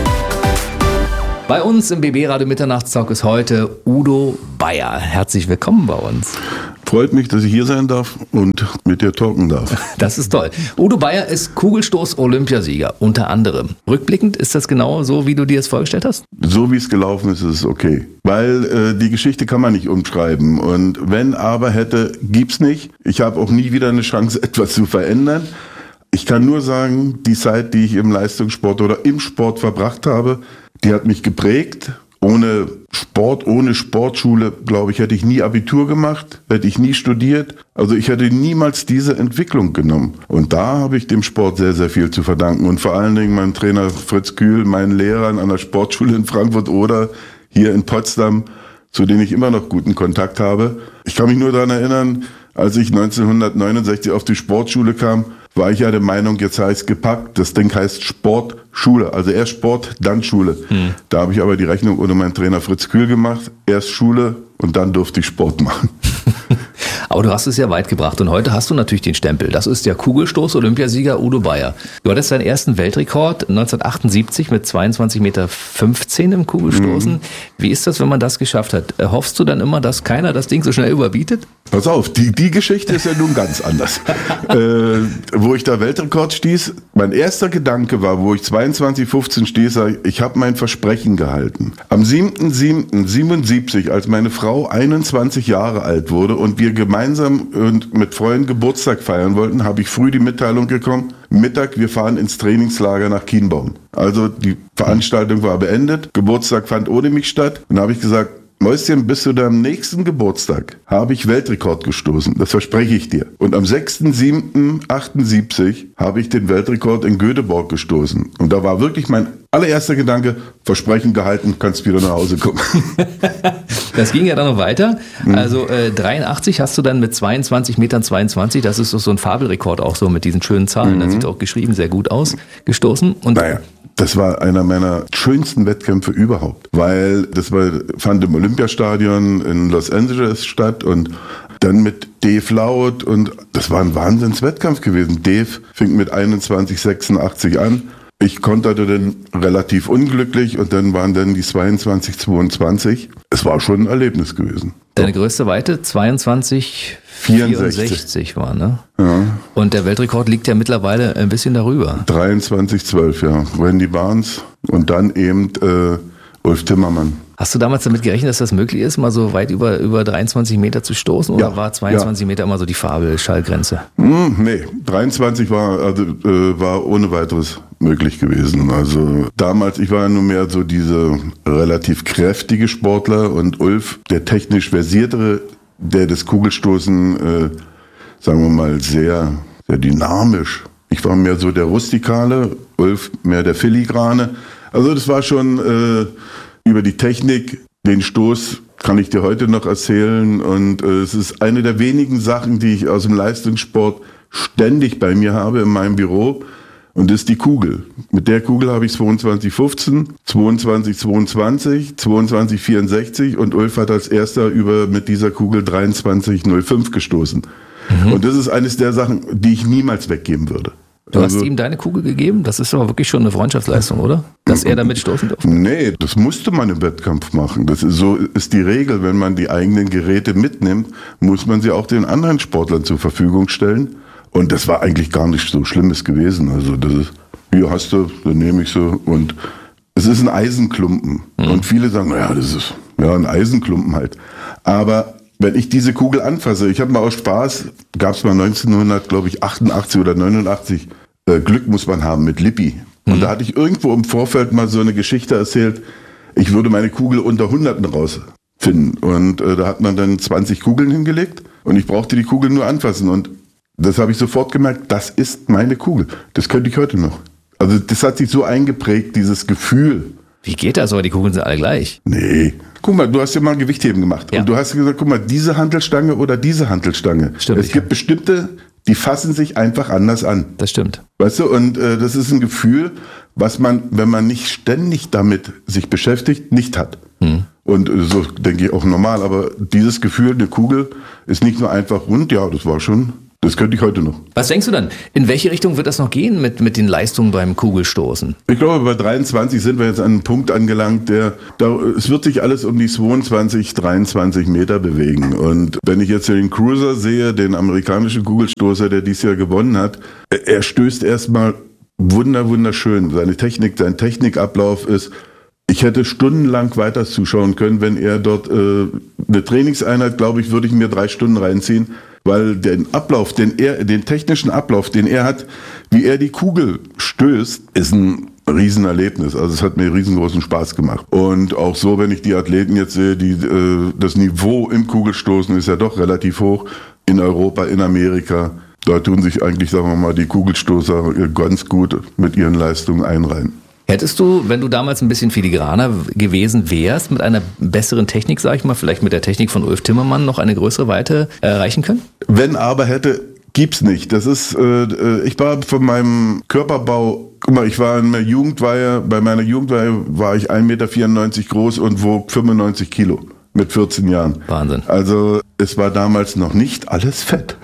Bei uns im B B Radio Mitternachtstalk ist heute Udo Bayer. Herzlich willkommen bei uns. Freut mich, dass ich hier sein darf und mit dir talken darf. Das ist toll. Udo Bayer ist Kugelstoß-Olympiasieger, unter anderem. Rückblickend, ist das genau so, wie du dir es vorgestellt hast? So wie es gelaufen ist, ist es okay. Weil äh, die Geschichte kann man nicht umschreiben. Und wenn, aber, hätte, gibt's nicht. Ich habe auch nie wieder eine Chance, etwas zu verändern. Ich kann nur sagen, die Zeit, die ich im Leistungssport oder im Sport verbracht habe, die hat mich geprägt. Ohne Sport, ohne Sportschule, glaube ich, hätte ich nie Abitur gemacht, hätte ich nie studiert. Also ich hätte niemals diese Entwicklung genommen. Und da habe ich dem Sport sehr, sehr viel zu verdanken. Und vor allen Dingen meinem Trainer Fritz Kühl, meinen Lehrern an der Sportschule in Frankfurt oder hier in Potsdam, zu denen ich immer noch guten Kontakt habe. Ich kann mich nur daran erinnern, als ich neunzehnhundertneunundsechzig auf die Sportschule kam, war ich ja der Meinung, jetzt heißt gepackt, das Ding heißt Sportschule. Also erst Sport, dann Schule. Hm. Da habe ich aber die Rechnung ohne meinen Trainer Fritz Kühl gemacht. Erst Schule und dann durfte ich Sport machen. Aber du hast es ja weit gebracht und heute hast du natürlich den Stempel. Das ist der Kugelstoß-Olympiasieger Udo Bayer. Du hattest deinen ersten Weltrekord neunzehnhundertachtundsiebzig mit zweiundzwanzig Komma fünfzehn Meter im Kugelstoßen. Mhm. Wie ist das, wenn man das geschafft hat? Hoffst du dann immer, dass keiner das Ding so schnell überbietet? Pass auf, die, die Geschichte ist ja nun ganz anders. äh, wo ich da Weltrekord stieß, mein erster Gedanke war, wo ich zweiundzwanzig fünfzehn stieß, ich habe mein Versprechen gehalten. Am siebten siebten siebenundsiebzig, als meine Frau einundzwanzig Jahre alt wurde und wir gemeinsam und mit Freunden Geburtstag feiern wollten, habe ich früh die Mitteilung bekommen, Mittag, wir fahren ins Trainingslager nach Kienbaum. Also die Veranstaltung war beendet, Geburtstag fand ohne mich statt und habe ich gesagt, Mäuschen, bis zu deinem nächsten Geburtstag habe ich Weltrekord gestoßen. Das verspreche ich dir. Und am sechsten siebten achtundsiebzig habe ich den Weltrekord in Göteborg gestoßen. Und da war wirklich mein allererster Gedanke, Versprechen gehalten, kannst wieder nach Hause kommen. Das ging ja dann noch weiter. Also äh, dreiundachtzig hast du dann mit zweiundzwanzig Metern zweiundzwanzig, das ist so ein Fabelrekord auch so mit diesen schönen Zahlen. Mhm. Das sieht auch geschrieben sehr gut aus, gestoßen. Und naja. Das war einer meiner schönsten Wettkämpfe überhaupt, weil das war, fand im Olympiastadion in Los Angeles statt und dann mit Dave Laut und das war ein Wahnsinnswettkampf gewesen. Dave fing mit einundzwanzig sechsundachtzig an. Ich konterte dann relativ unglücklich und dann waren dann die zweiundzwanzig zweiundzwanzig. Es war schon ein Erlebnis gewesen. Deine größte Weite zweiundzwanzig vierundsechzig war, ne? Ja. Und der Weltrekord liegt ja mittlerweile ein bisschen darüber. dreiundzwanzig zwölf, ja. Randy Barnes und dann eben äh, Ulf Timmermann. Hast du damals damit gerechnet, dass das möglich ist, mal so weit über, über dreiundzwanzig Meter zu stoßen? Oder ja, war zweiundzwanzig ja. Meter immer so die Fabel-Schallgrenze? Hm, nee, dreiundzwanzig war, also, äh, war ohne weiteres möglich gewesen. Also damals, ich war ja nur mehr so diese relativ kräftige Sportler und Ulf, der technisch versiertere, der das Kugelstoßen, äh, sagen wir mal, sehr, sehr dynamisch. Ich war mehr so der Rustikale, Ulf mehr der Filigrane. Also das war schon äh, über die Technik, den Stoß kann ich dir heute noch erzählen. Und äh, es ist eine der wenigen Sachen, die ich aus dem Leistungssport ständig bei mir habe in meinem Büro. Und das ist die Kugel. Mit der Kugel habe ich zweiundzwanzig fünfzehn, zweiundzwanzig zweiundzwanzig, zweiundzwanzig vierundsechzig und Ulf hat als erster über mit dieser Kugel dreiundzwanzig null fünf gestoßen. Mhm. Und das ist eines der Sachen, die ich niemals weggeben würde. Du also, hast ihm deine Kugel gegeben? Das ist aber wirklich schon eine Freundschaftsleistung, oder? Dass er damit stoßen durfte? Nee, das musste man im Wettkampf machen. Das ist, so ist die Regel. Wenn man die eigenen Geräte mitnimmt, muss man sie auch den anderen Sportlern zur Verfügung stellen. Und das war eigentlich gar nicht so Schlimmes gewesen. Also das ist, hier hast du, dann nehme ich so. Und es ist ein Eisenklumpen. Mhm. Und viele sagen, naja, das ist ja ein Eisenklumpen halt. Aber wenn ich diese Kugel anfasse, ich habe mal aus Spaß, gab es mal neunzehnhundertachtundachtzig oder neunundachtzig, äh, Glück muss man haben mit Lippi. Mhm. Und da hatte ich irgendwo im Vorfeld mal so eine Geschichte erzählt, ich würde meine Kugel unter Hunderten rausfinden. Und äh, da hat man dann zwanzig Kugeln hingelegt und ich brauchte die Kugel nur anfassen. Und das habe ich sofort gemerkt, das ist meine Kugel. Das könnte ich heute noch. Also das hat sich so eingeprägt, dieses Gefühl. Wie geht das? Aber die Kugeln sind alle gleich. Nee. Guck mal, du hast ja mal Gewichtheben gemacht. Ja. Und du hast gesagt, guck mal, diese Hantelstange oder diese Hantelstange. Stimmt. Es gibt bestimmte, die fassen sich einfach anders an. Das stimmt. Weißt du, und äh, das ist ein Gefühl, was man, wenn man nicht ständig damit sich beschäftigt, nicht hat. Hm. Und äh, so denke ich auch normal. Aber dieses Gefühl, eine Kugel ist nicht nur einfach rund, ja, das war schon... Das könnte ich heute noch. Was denkst du dann? In welche Richtung wird das noch gehen mit, mit den Leistungen beim Kugelstoßen? Ich glaube, bei dreiundzwanzig sind wir jetzt an einem Punkt angelangt, der, da, es wird sich alles um die zweiundzwanzig, dreiundzwanzig Meter bewegen. Und wenn ich jetzt den Cruiser sehe, den amerikanischen Kugelstoßer, der dieses Jahr gewonnen hat, er stößt erstmal wunder, wunderschön. Seine Technik, sein Technikablauf ist, ich hätte stundenlang weiter zuschauen können, wenn er dort äh, eine Trainingseinheit, glaube ich, würde ich mir drei Stunden reinziehen. Weil den Ablauf, den er, den technischen Ablauf, den er hat, wie er die Kugel stößt, ist ein Riesenerlebnis. Also es hat mir riesengroßen Spaß gemacht. Und auch so, wenn ich die Athleten jetzt sehe, die, äh, das Niveau im Kugelstoßen ist ja doch relativ hoch. In Europa, in Amerika, da tun sich eigentlich, sagen wir mal, die Kugelstoßer ganz gut mit ihren Leistungen einreihen. Hättest du, wenn du damals ein bisschen filigraner gewesen wärst, mit einer besseren Technik, sag ich mal, vielleicht mit der Technik von Ulf Timmermann noch eine größere Weite erreichen können? Wenn aber hätte, gibt's nicht. Das ist, äh, ich war von meinem Körperbau, guck mal, ich war in meiner Jugendweihe, bei meiner Jugendweihe war ich ein Meter vierundneunzig groß und wog fünfundneunzig Kilo mit vierzehn Jahren. Wahnsinn. Also es war damals noch nicht alles Fett.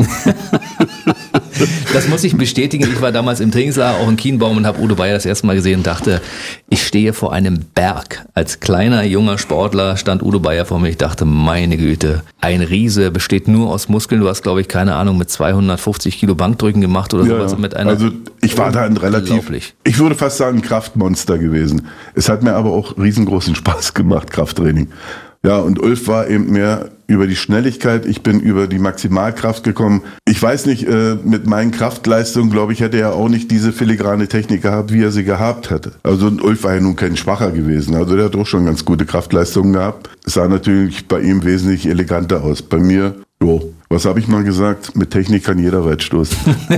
Das muss ich bestätigen. Ich war damals im Trainingslager, auch in Kienbaum, und habe Udo Bayer das erste Mal gesehen und dachte, ich stehe vor einem Berg. Als kleiner, junger Sportler stand Udo Bayer vor mir. Ich dachte, meine Güte, ein Riese, besteht nur aus Muskeln. Du hast, glaube ich, keine Ahnung, mit zweihundertfünfzig Kilo Bankdrücken gemacht oder ja, sowas. Mit einer also ich war da ein relativ, ich würde fast sagen, Kraftmonster gewesen. Es hat mir aber auch riesengroßen Spaß gemacht, Krafttraining. Ja, und Ulf war eben mehr über die Schnelligkeit, ich bin über die Maximalkraft gekommen. Ich weiß nicht, äh, mit meinen Kraftleistungen, glaube ich, hätte er auch nicht diese filigrane Technik gehabt, wie er sie gehabt hätte. Also Ulf war ja nun kein Schwacher gewesen, also der hat auch schon ganz gute Kraftleistungen gehabt. Es sah natürlich bei ihm wesentlich eleganter aus. Bei mir, jo, Was habe ich mal gesagt? Mit Technik kann jeder weit stoßen.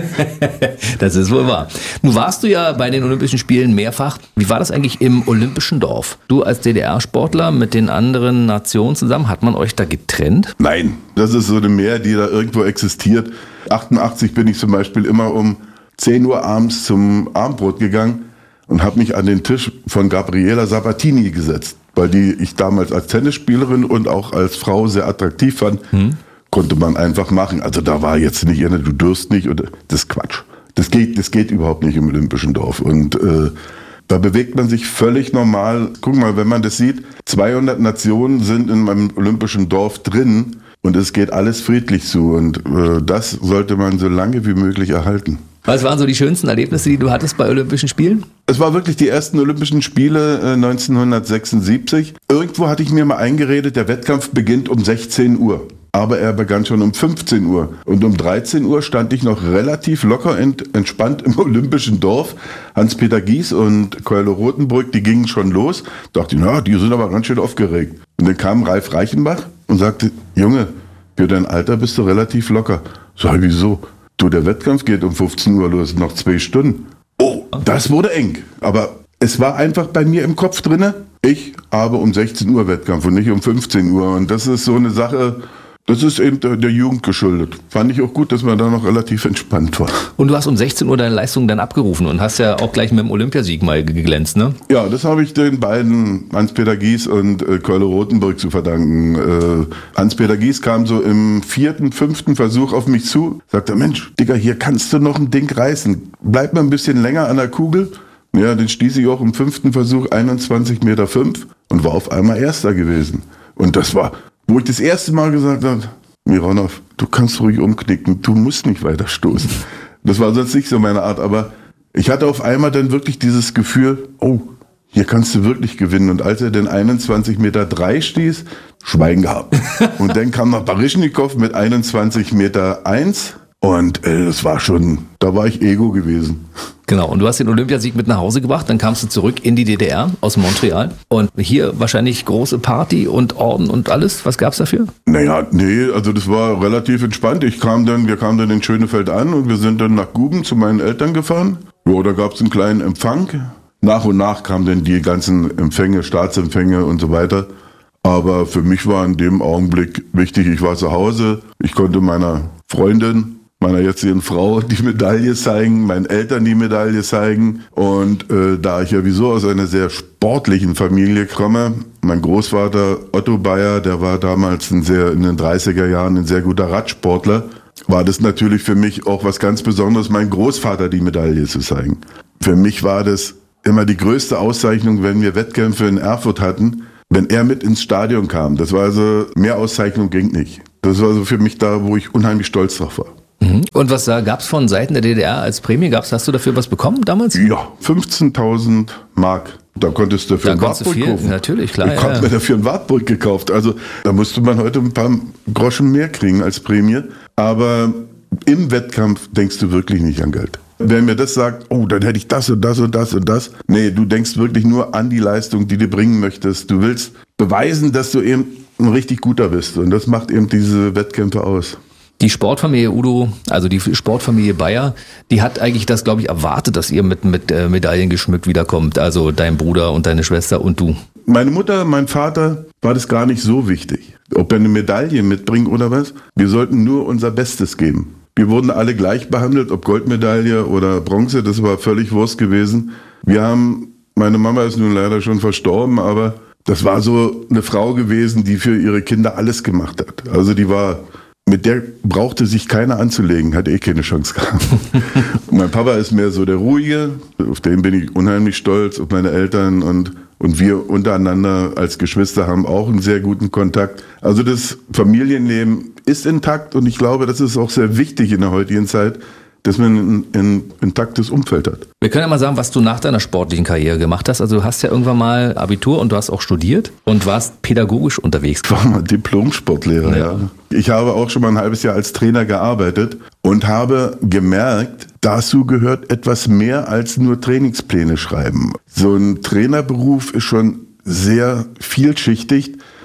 Das ist wohl wahr. Nun warst du ja bei den Olympischen Spielen mehrfach. Wie war das eigentlich im Olympischen Dorf? Du als D D R-Sportler mit den anderen Nationen zusammen, hat man euch da getrennt? Nein, das ist so eine Mehr, die da irgendwo existiert. achtundachtzig bin ich zum Beispiel immer um zehn Uhr abends zum Abendbrot gegangen und habe mich an den Tisch von Gabriela Sabatini gesetzt, weil die ich damals als Tennisspielerin und auch als Frau sehr attraktiv fand. Hm. Konnte man einfach machen. Also da war jetzt nicht, du dürst nicht, oder das ist Quatsch. Das geht, das geht überhaupt nicht im Olympischen Dorf. Und äh, da bewegt man sich völlig normal. Guck mal, wenn man das sieht, zweihundert Nationen sind in meinem Olympischen Dorf drin und es geht alles friedlich zu. Und äh, das sollte man so lange wie möglich erhalten. Was waren so die schönsten Erlebnisse, die du hattest bei Olympischen Spielen? Es war wirklich die ersten Olympischen Spiele äh, neunzehnhundertsechsundsiebzig. Irgendwo hatte ich mir mal eingeredet, der Wettkampf beginnt um sechzehn Uhr. Aber er begann schon um fünfzehn Uhr. Und um dreizehn Uhr stand ich noch relativ locker ent, entspannt im Olympischen Dorf. Hans-Peter Gies und Keule Rotenburg, die gingen schon los. Dachte ich, na, die sind aber ganz schön aufgeregt. Und dann kam Ralf Reichenbach und sagte, Junge, für dein Alter bist du relativ locker. Sag ich, wieso? Du, der Wettkampf geht um fünfzehn Uhr los, noch zwei Stunden. Oh, das wurde eng. Aber es war einfach bei mir im Kopf drinne. Ich habe um sechzehn Uhr Wettkampf und nicht um fünfzehn Uhr. Und das ist so eine Sache, das ist eben der Jugend geschuldet. Fand ich auch gut, dass man da noch relativ entspannt war. Und du hast um sechzehn Uhr deine Leistung dann abgerufen und hast ja auch gleich mit dem Olympiasieg mal geglänzt, ne? Ja, das habe ich den beiden, Hans-Peter Gies und äh, Keule Rotenburg, zu verdanken. Äh, Hans-Peter Gies kam so im vierten, fünften Versuch auf mich zu, sagte, Mensch, Digga, hier kannst du noch ein Ding reißen. Bleib mal ein bisschen länger an der Kugel. Ja, dann stieß ich auch im fünften Versuch einundzwanzig Meter fünf und war auf einmal Erster gewesen. Und das war... Wo ich das erste Mal gesagt habe, Mironov, du kannst ruhig umknicken, du musst nicht weiter stoßen. Das war sonst nicht so meine Art, aber ich hatte auf einmal dann wirklich dieses Gefühl, oh, hier kannst du wirklich gewinnen. Und als er den einundzwanzig Meter drei stieß, Schweigen gehabt. Und dann kam noch Baryschnikow mit einundzwanzig Meter eins und äh, das war schon, da war ich Ego gewesen. Genau, und du hast den Olympiasieg mit nach Hause gebracht, dann kamst du zurück in die D D R aus Montreal und hier wahrscheinlich große Party und Orden und alles. Was gab's dafür? Naja, nee, also das war relativ entspannt. Ich kam dann, wir kamen dann in Schönefeld an und wir sind dann nach Guben zu meinen Eltern gefahren. Ja, da gab's einen kleinen Empfang. Nach und nach kamen dann die ganzen Empfänge, Staatsempfänge und so weiter. Aber für mich war in dem Augenblick wichtig, ich war zu Hause, ich konnte meiner Freundin, meiner jetzigen Frau die Medaille zeigen, meinen Eltern die Medaille zeigen. Und äh, da ich ja wieso aus einer sehr sportlichen Familie komme, mein Großvater Otto Bayer, der war damals ein sehr, in den dreißiger Jahren ein sehr guter Radsportler, war das natürlich für mich auch was ganz Besonderes, meinem Großvater die Medaille zu zeigen. Für mich war das immer die größte Auszeichnung, wenn wir Wettkämpfe in Erfurt hatten, wenn er mit ins Stadion kam. Das war also, mehr Auszeichnung ging nicht. Das war so für mich da, wo ich unheimlich stolz drauf war. Und was da gab's von Seiten der D D R als Prämie? Gab's, hast du dafür was bekommen damals? Ja, fünfzehntausend Mark. Da konntest du dafür da ein Wartburg viel, kaufen. Natürlich, klar. Ich ja, konnte mir dafür ein Wartburg gekauft. Also da musste man heute ein paar Groschen mehr kriegen als Prämie. Aber im Wettkampf denkst du wirklich nicht an Geld. Wer mir das sagt, oh, dann hätte ich das und das und das und das. Nee, du denkst wirklich nur an die Leistung, die du bringen möchtest. Du willst beweisen, dass du eben ein richtig guter bist. Und das macht eben diese Wettkämpfe aus. Die Sportfamilie Udo, also die Sportfamilie Bayer, die hat eigentlich das, glaube ich, erwartet, dass ihr mit, mit äh, Medaillen geschmückt wiederkommt. Also dein Bruder und deine Schwester und du. Meine Mutter, mein Vater, war das gar nicht so wichtig. Ob er eine Medaille mitbringt oder was. Wir sollten nur unser Bestes geben. Wir wurden alle gleich behandelt, ob Goldmedaille oder Bronze, das war völlig Wurst gewesen. Wir haben, meine Mama ist nun leider schon verstorben, aber das war so eine Frau gewesen, die für ihre Kinder alles gemacht hat. Also die war... Mit der brauchte sich keiner anzulegen, hatte eh keine Chance gehabt. Und mein Papa ist mehr so der Ruhige, auf den bin ich unheimlich stolz, auf meine Eltern und, und wir untereinander als Geschwister haben auch einen sehr guten Kontakt. Also das Familienleben ist intakt und ich glaube, das ist auch sehr wichtig in der heutigen Zeit, dass man ein, ein intaktes Umfeld hat. Wir können ja mal sagen, was du nach deiner sportlichen Karriere gemacht hast. Also du hast ja irgendwann mal Abitur und du hast auch studiert und warst pädagogisch unterwegs. Ich war mal Diplom-Sportlehrer, ja. ja. Ich habe auch schon mal ein halbes Jahr als Trainer gearbeitet und habe gemerkt, dazu gehört etwas mehr als nur Trainingspläne schreiben. So ein Trainerberuf ist schon sehr vielschichtig.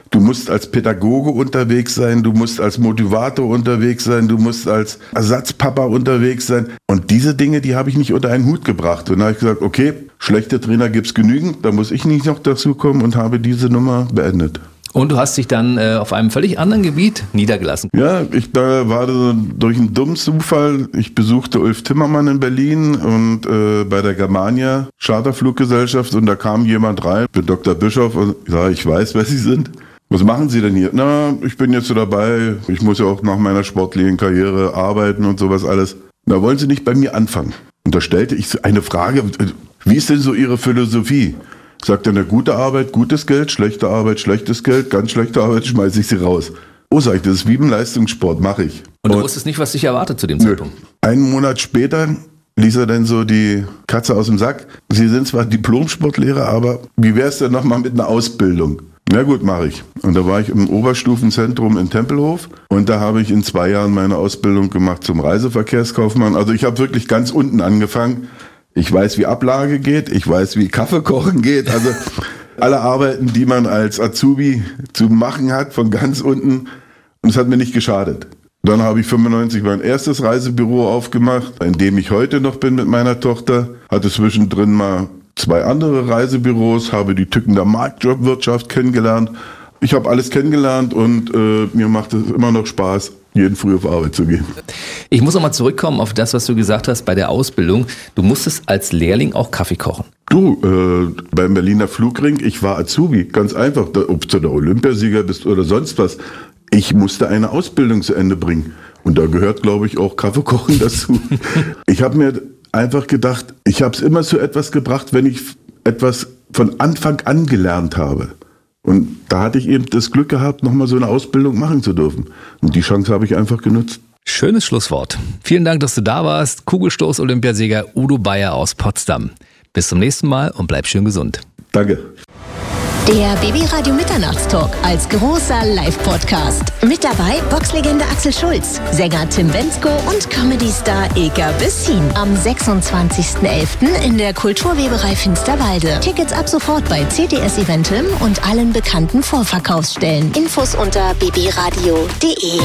Du musst als Pädagoge unterwegs sein, du musst als Motivator unterwegs sein, du musst als Ersatzpapa unterwegs sein. Und diese Dinge, die habe ich nicht unter einen Hut gebracht. Und da habe ich gesagt, okay, schlechte Trainer gibt's genügend, da muss ich nicht noch dazu kommen und habe diese Nummer beendet. Und du hast dich dann äh, auf einem völlig anderen Gebiet niedergelassen. Ja, ich da war so durch einen dummen Zufall. Ich besuchte Ulf Timmermann in Berlin und äh, bei der Germania Charterfluggesellschaft und da kam jemand rein, mit Doktor Bischof, und ich sage, ich weiß, wer Sie sind. Was machen Sie denn hier? Na, ich bin jetzt so dabei. Ich muss ja auch nach meiner sportlichen Karriere arbeiten und sowas alles. Na, wollen Sie nicht bei mir anfangen? Und da stellte ich eine Frage, wie ist denn so Ihre Philosophie? Sagt er, eine gute Arbeit, gutes Geld, schlechte Arbeit, schlechtes Geld, ganz schlechte Arbeit, schmeiße ich sie raus. Oh, sag ich, das ist wie im Leistungssport, mache ich. Und du wusstest nicht, was dich erwartet zu dem Zeitpunkt? Einen Monat später ließ er dann so die Katze aus dem Sack. Sie sind zwar Diplom-Sportlehrer, aber wie wäre es denn nochmal mit einer Ausbildung? Na gut, mache ich. Und da war ich im Oberstufenzentrum in Tempelhof und da habe ich in zwei Jahren meine Ausbildung gemacht zum Reiseverkehrskaufmann. Also ich habe wirklich ganz unten angefangen. Ich weiß, wie Ablage geht, ich weiß, wie Kaffee kochen geht. Also alle Arbeiten, die man als Azubi zu machen hat, von ganz unten. Und es hat mir nicht geschadet. Dann habe ich fünfundneunzig mein erstes Reisebüro aufgemacht, in dem ich heute noch bin mit meiner Tochter. Hatte zwischendrin mal zwei andere Reisebüros, habe die Tücken der Marktjobwirtschaft kennengelernt. Ich habe alles kennengelernt und äh, mir macht es immer noch Spaß, jeden früh auf Arbeit zu gehen. Ich muss nochmal zurückkommen auf das, was du gesagt hast bei der Ausbildung. Du musstest als Lehrling auch Kaffee kochen. Du, äh, beim Berliner Flugring, ich war Azubi, ganz einfach. Da, ob du der Olympiasieger bist oder sonst was. Ich musste eine Ausbildung zu Ende bringen. Und da gehört, glaube ich, auch Kaffeekochen dazu. Ich habe mir einfach gedacht, ich habe es immer zu etwas gebracht, wenn ich etwas von Anfang an gelernt habe. Und da hatte ich eben das Glück gehabt, nochmal so eine Ausbildung machen zu dürfen. Und die Chance habe ich einfach genutzt. Schönes Schlusswort. Vielen Dank, dass du da warst. Kugelstoß-Olympiasieger Udo Bayer aus Potsdam. Bis zum nächsten Mal und bleib schön gesund. Danke. Der B B-Radio Mitternachtstalk als großer Live-Podcast. Mit dabei Boxlegende Axel Schulz, Sänger Tim Bendzko und Comedy-Star Ilka Bessin. Am sechsundzwanzigsten elften in der Kulturweberei Finsterwalde. Tickets ab sofort bei C D S Eventim und allen bekannten Vorverkaufsstellen. Infos unter b b radio punkt d e.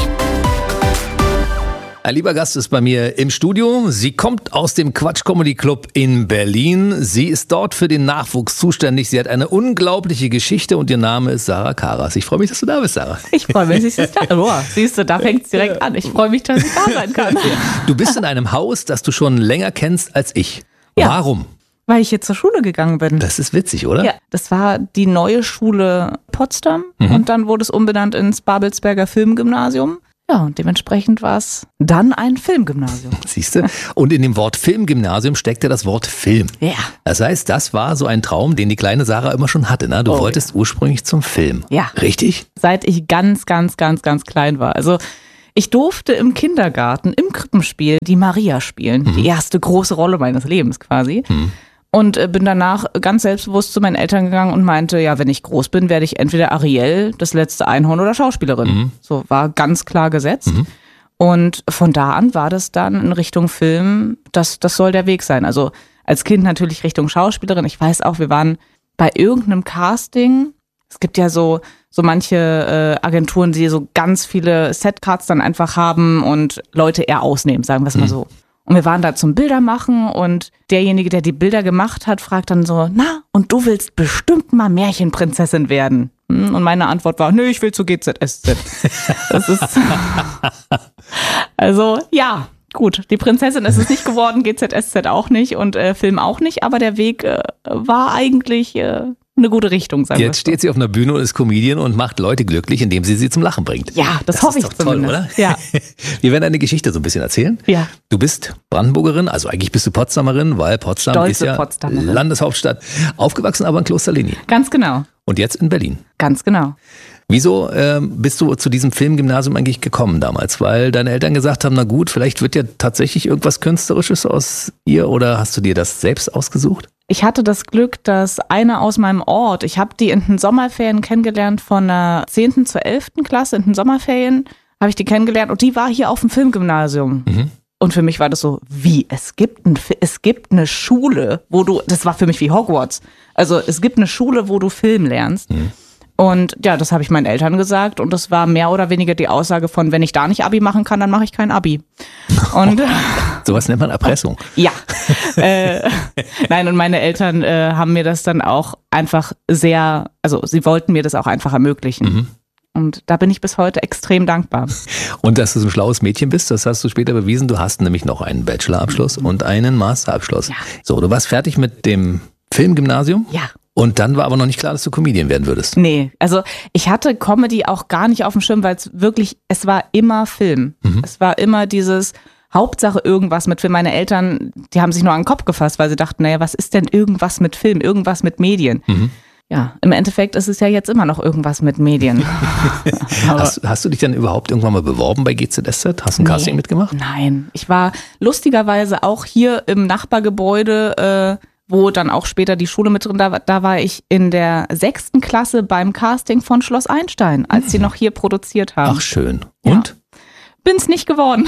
Ein lieber Gast ist bei mir im Studio. Sie kommt aus dem Quatsch Comedy Club in Berlin. Sie ist dort für den Nachwuchs zuständig. Sie hat eine unglaubliche Geschichte und ihr Name ist Sarah Karas. Ich freue mich, dass du da bist, Sarah. Ich freue mich, dass ich da bin. Oh, siehst du, da fängt es direkt an. Ich freue mich, dass ich da sein kann. Du bist in einem Haus, das du schon länger kennst als ich. Ja. Warum? Weil ich hier zur Schule gegangen bin. Das ist witzig, oder? Ja, das war die neue Schule Potsdam mhm. und dann wurde es umbenannt ins Babelsberger Filmgymnasium. Ja, und dementsprechend war es dann ein Filmgymnasium. Siehst du? Und in dem Wort Filmgymnasium steckte das Wort Film. Ja. Das heißt, das war so ein Traum, den die kleine Sarah immer schon hatte. Ne? Du oh, wolltest ja. ursprünglich zum Film. Ja. Richtig? Seit ich ganz, ganz, ganz, ganz klein war. Also ich durfte im Kindergarten, im Krippenspiel, die Maria spielen. Mhm. Die erste große Rolle meines Lebens quasi. Mhm. Und bin danach ganz selbstbewusst zu meinen Eltern gegangen und meinte, ja, wenn ich groß bin, werde ich entweder Ariel, das letzte Einhorn oder Schauspielerin. Mhm. So war ganz klar gesetzt. Mhm. Und von da an war das dann in Richtung Film, das, das soll der Weg sein. Also als Kind natürlich Richtung Schauspielerin. Ich weiß auch, wir waren bei irgendeinem Casting. Es gibt ja so, so manche äh, Agenturen, die so ganz viele Setcards dann einfach haben und Leute eher ausnehmen, sagen wir es mal so. Und wir waren da zum Bildermachen und derjenige, der die Bilder gemacht hat, fragt dann so, na, und du willst bestimmt mal Märchenprinzessin werden? Und meine Antwort war, nö, ich will zu G Z S Z. Das ist also, ja, gut, die Prinzessin ist es nicht geworden, G Z S Z auch nicht und äh, Film auch nicht, aber der Weg äh, war eigentlich äh, eine gute Richtung, sagen wir. Jetzt steht sie auf einer Bühne und ist Comedian und macht Leute glücklich, indem sie sie zum Lachen bringt. Ja, das, das hoffe ich zumindest. Toll, oder? Ja. Wir werden eine Geschichte so ein bisschen erzählen. Ja. Du bist Brandenburgerin, also eigentlich bist du Potsdamerin, weil Potsdam Stolze ist ja Potsdamerin. Landeshauptstadt. Aufgewachsen aber in Klosterlinie. Ganz genau. Und jetzt in Berlin. Ganz genau. Wieso äh, bist du zu diesem Filmgymnasium eigentlich gekommen damals? Weil deine Eltern gesagt haben, na gut, vielleicht wird ja tatsächlich irgendwas Künstlerisches aus ihr oder hast du dir das selbst ausgesucht? Ich hatte das Glück, dass eine aus meinem Ort, ich habe die in den Sommerferien kennengelernt von der zehnten zur elften Klasse, in den Sommerferien habe ich die kennengelernt und die war hier auf dem Filmgymnasium. Mhm. Und für mich war das so, wie, es gibt, ein, es gibt eine Schule, wo du, das war für mich wie Hogwarts, also es gibt eine Schule, wo du Film lernst. Mhm. Und ja, das habe ich meinen Eltern gesagt und das war mehr oder weniger die Aussage von, wenn ich da nicht Abi machen kann, dann mache ich kein Abi. Und sowas nennt man Erpressung. Ja. äh, nein, und meine Eltern äh, haben mir das dann auch einfach sehr, also sie wollten mir das auch einfach ermöglichen. Mhm. Und da bin ich bis heute extrem dankbar. Und dass du so ein schlaues Mädchen bist, das hast du später bewiesen. Du hast nämlich noch einen Bachelorabschluss mhm. und einen Masterabschluss. Ja. So, du warst fertig mit dem Filmgymnasium? Ja. Und dann war aber noch nicht klar, dass du Comedian werden würdest. Nee, also ich hatte Comedy auch gar nicht auf dem Schirm, weil es wirklich, es war immer Film. Mhm. Es war immer dieses Hauptsache irgendwas mit Film. Meine Eltern, die haben sich nur an den Kopf gefasst, weil sie dachten, naja, was ist denn irgendwas mit Film, irgendwas mit Medien? Mhm. Ja, im Endeffekt ist es ja jetzt immer noch irgendwas mit Medien. hast, hast du dich dann überhaupt irgendwann mal beworben bei G Z S Z? Hast du ein nee, Casting mitgemacht? Nein, ich war lustigerweise auch hier im Nachbargebäude, äh, wo dann auch später die Schule mit drin, da, da war ich in der sechsten Klasse beim Casting von Schloss Einstein, als sie noch hier produziert haben. Ach schön. Und? Ja. Bin's nicht geworden.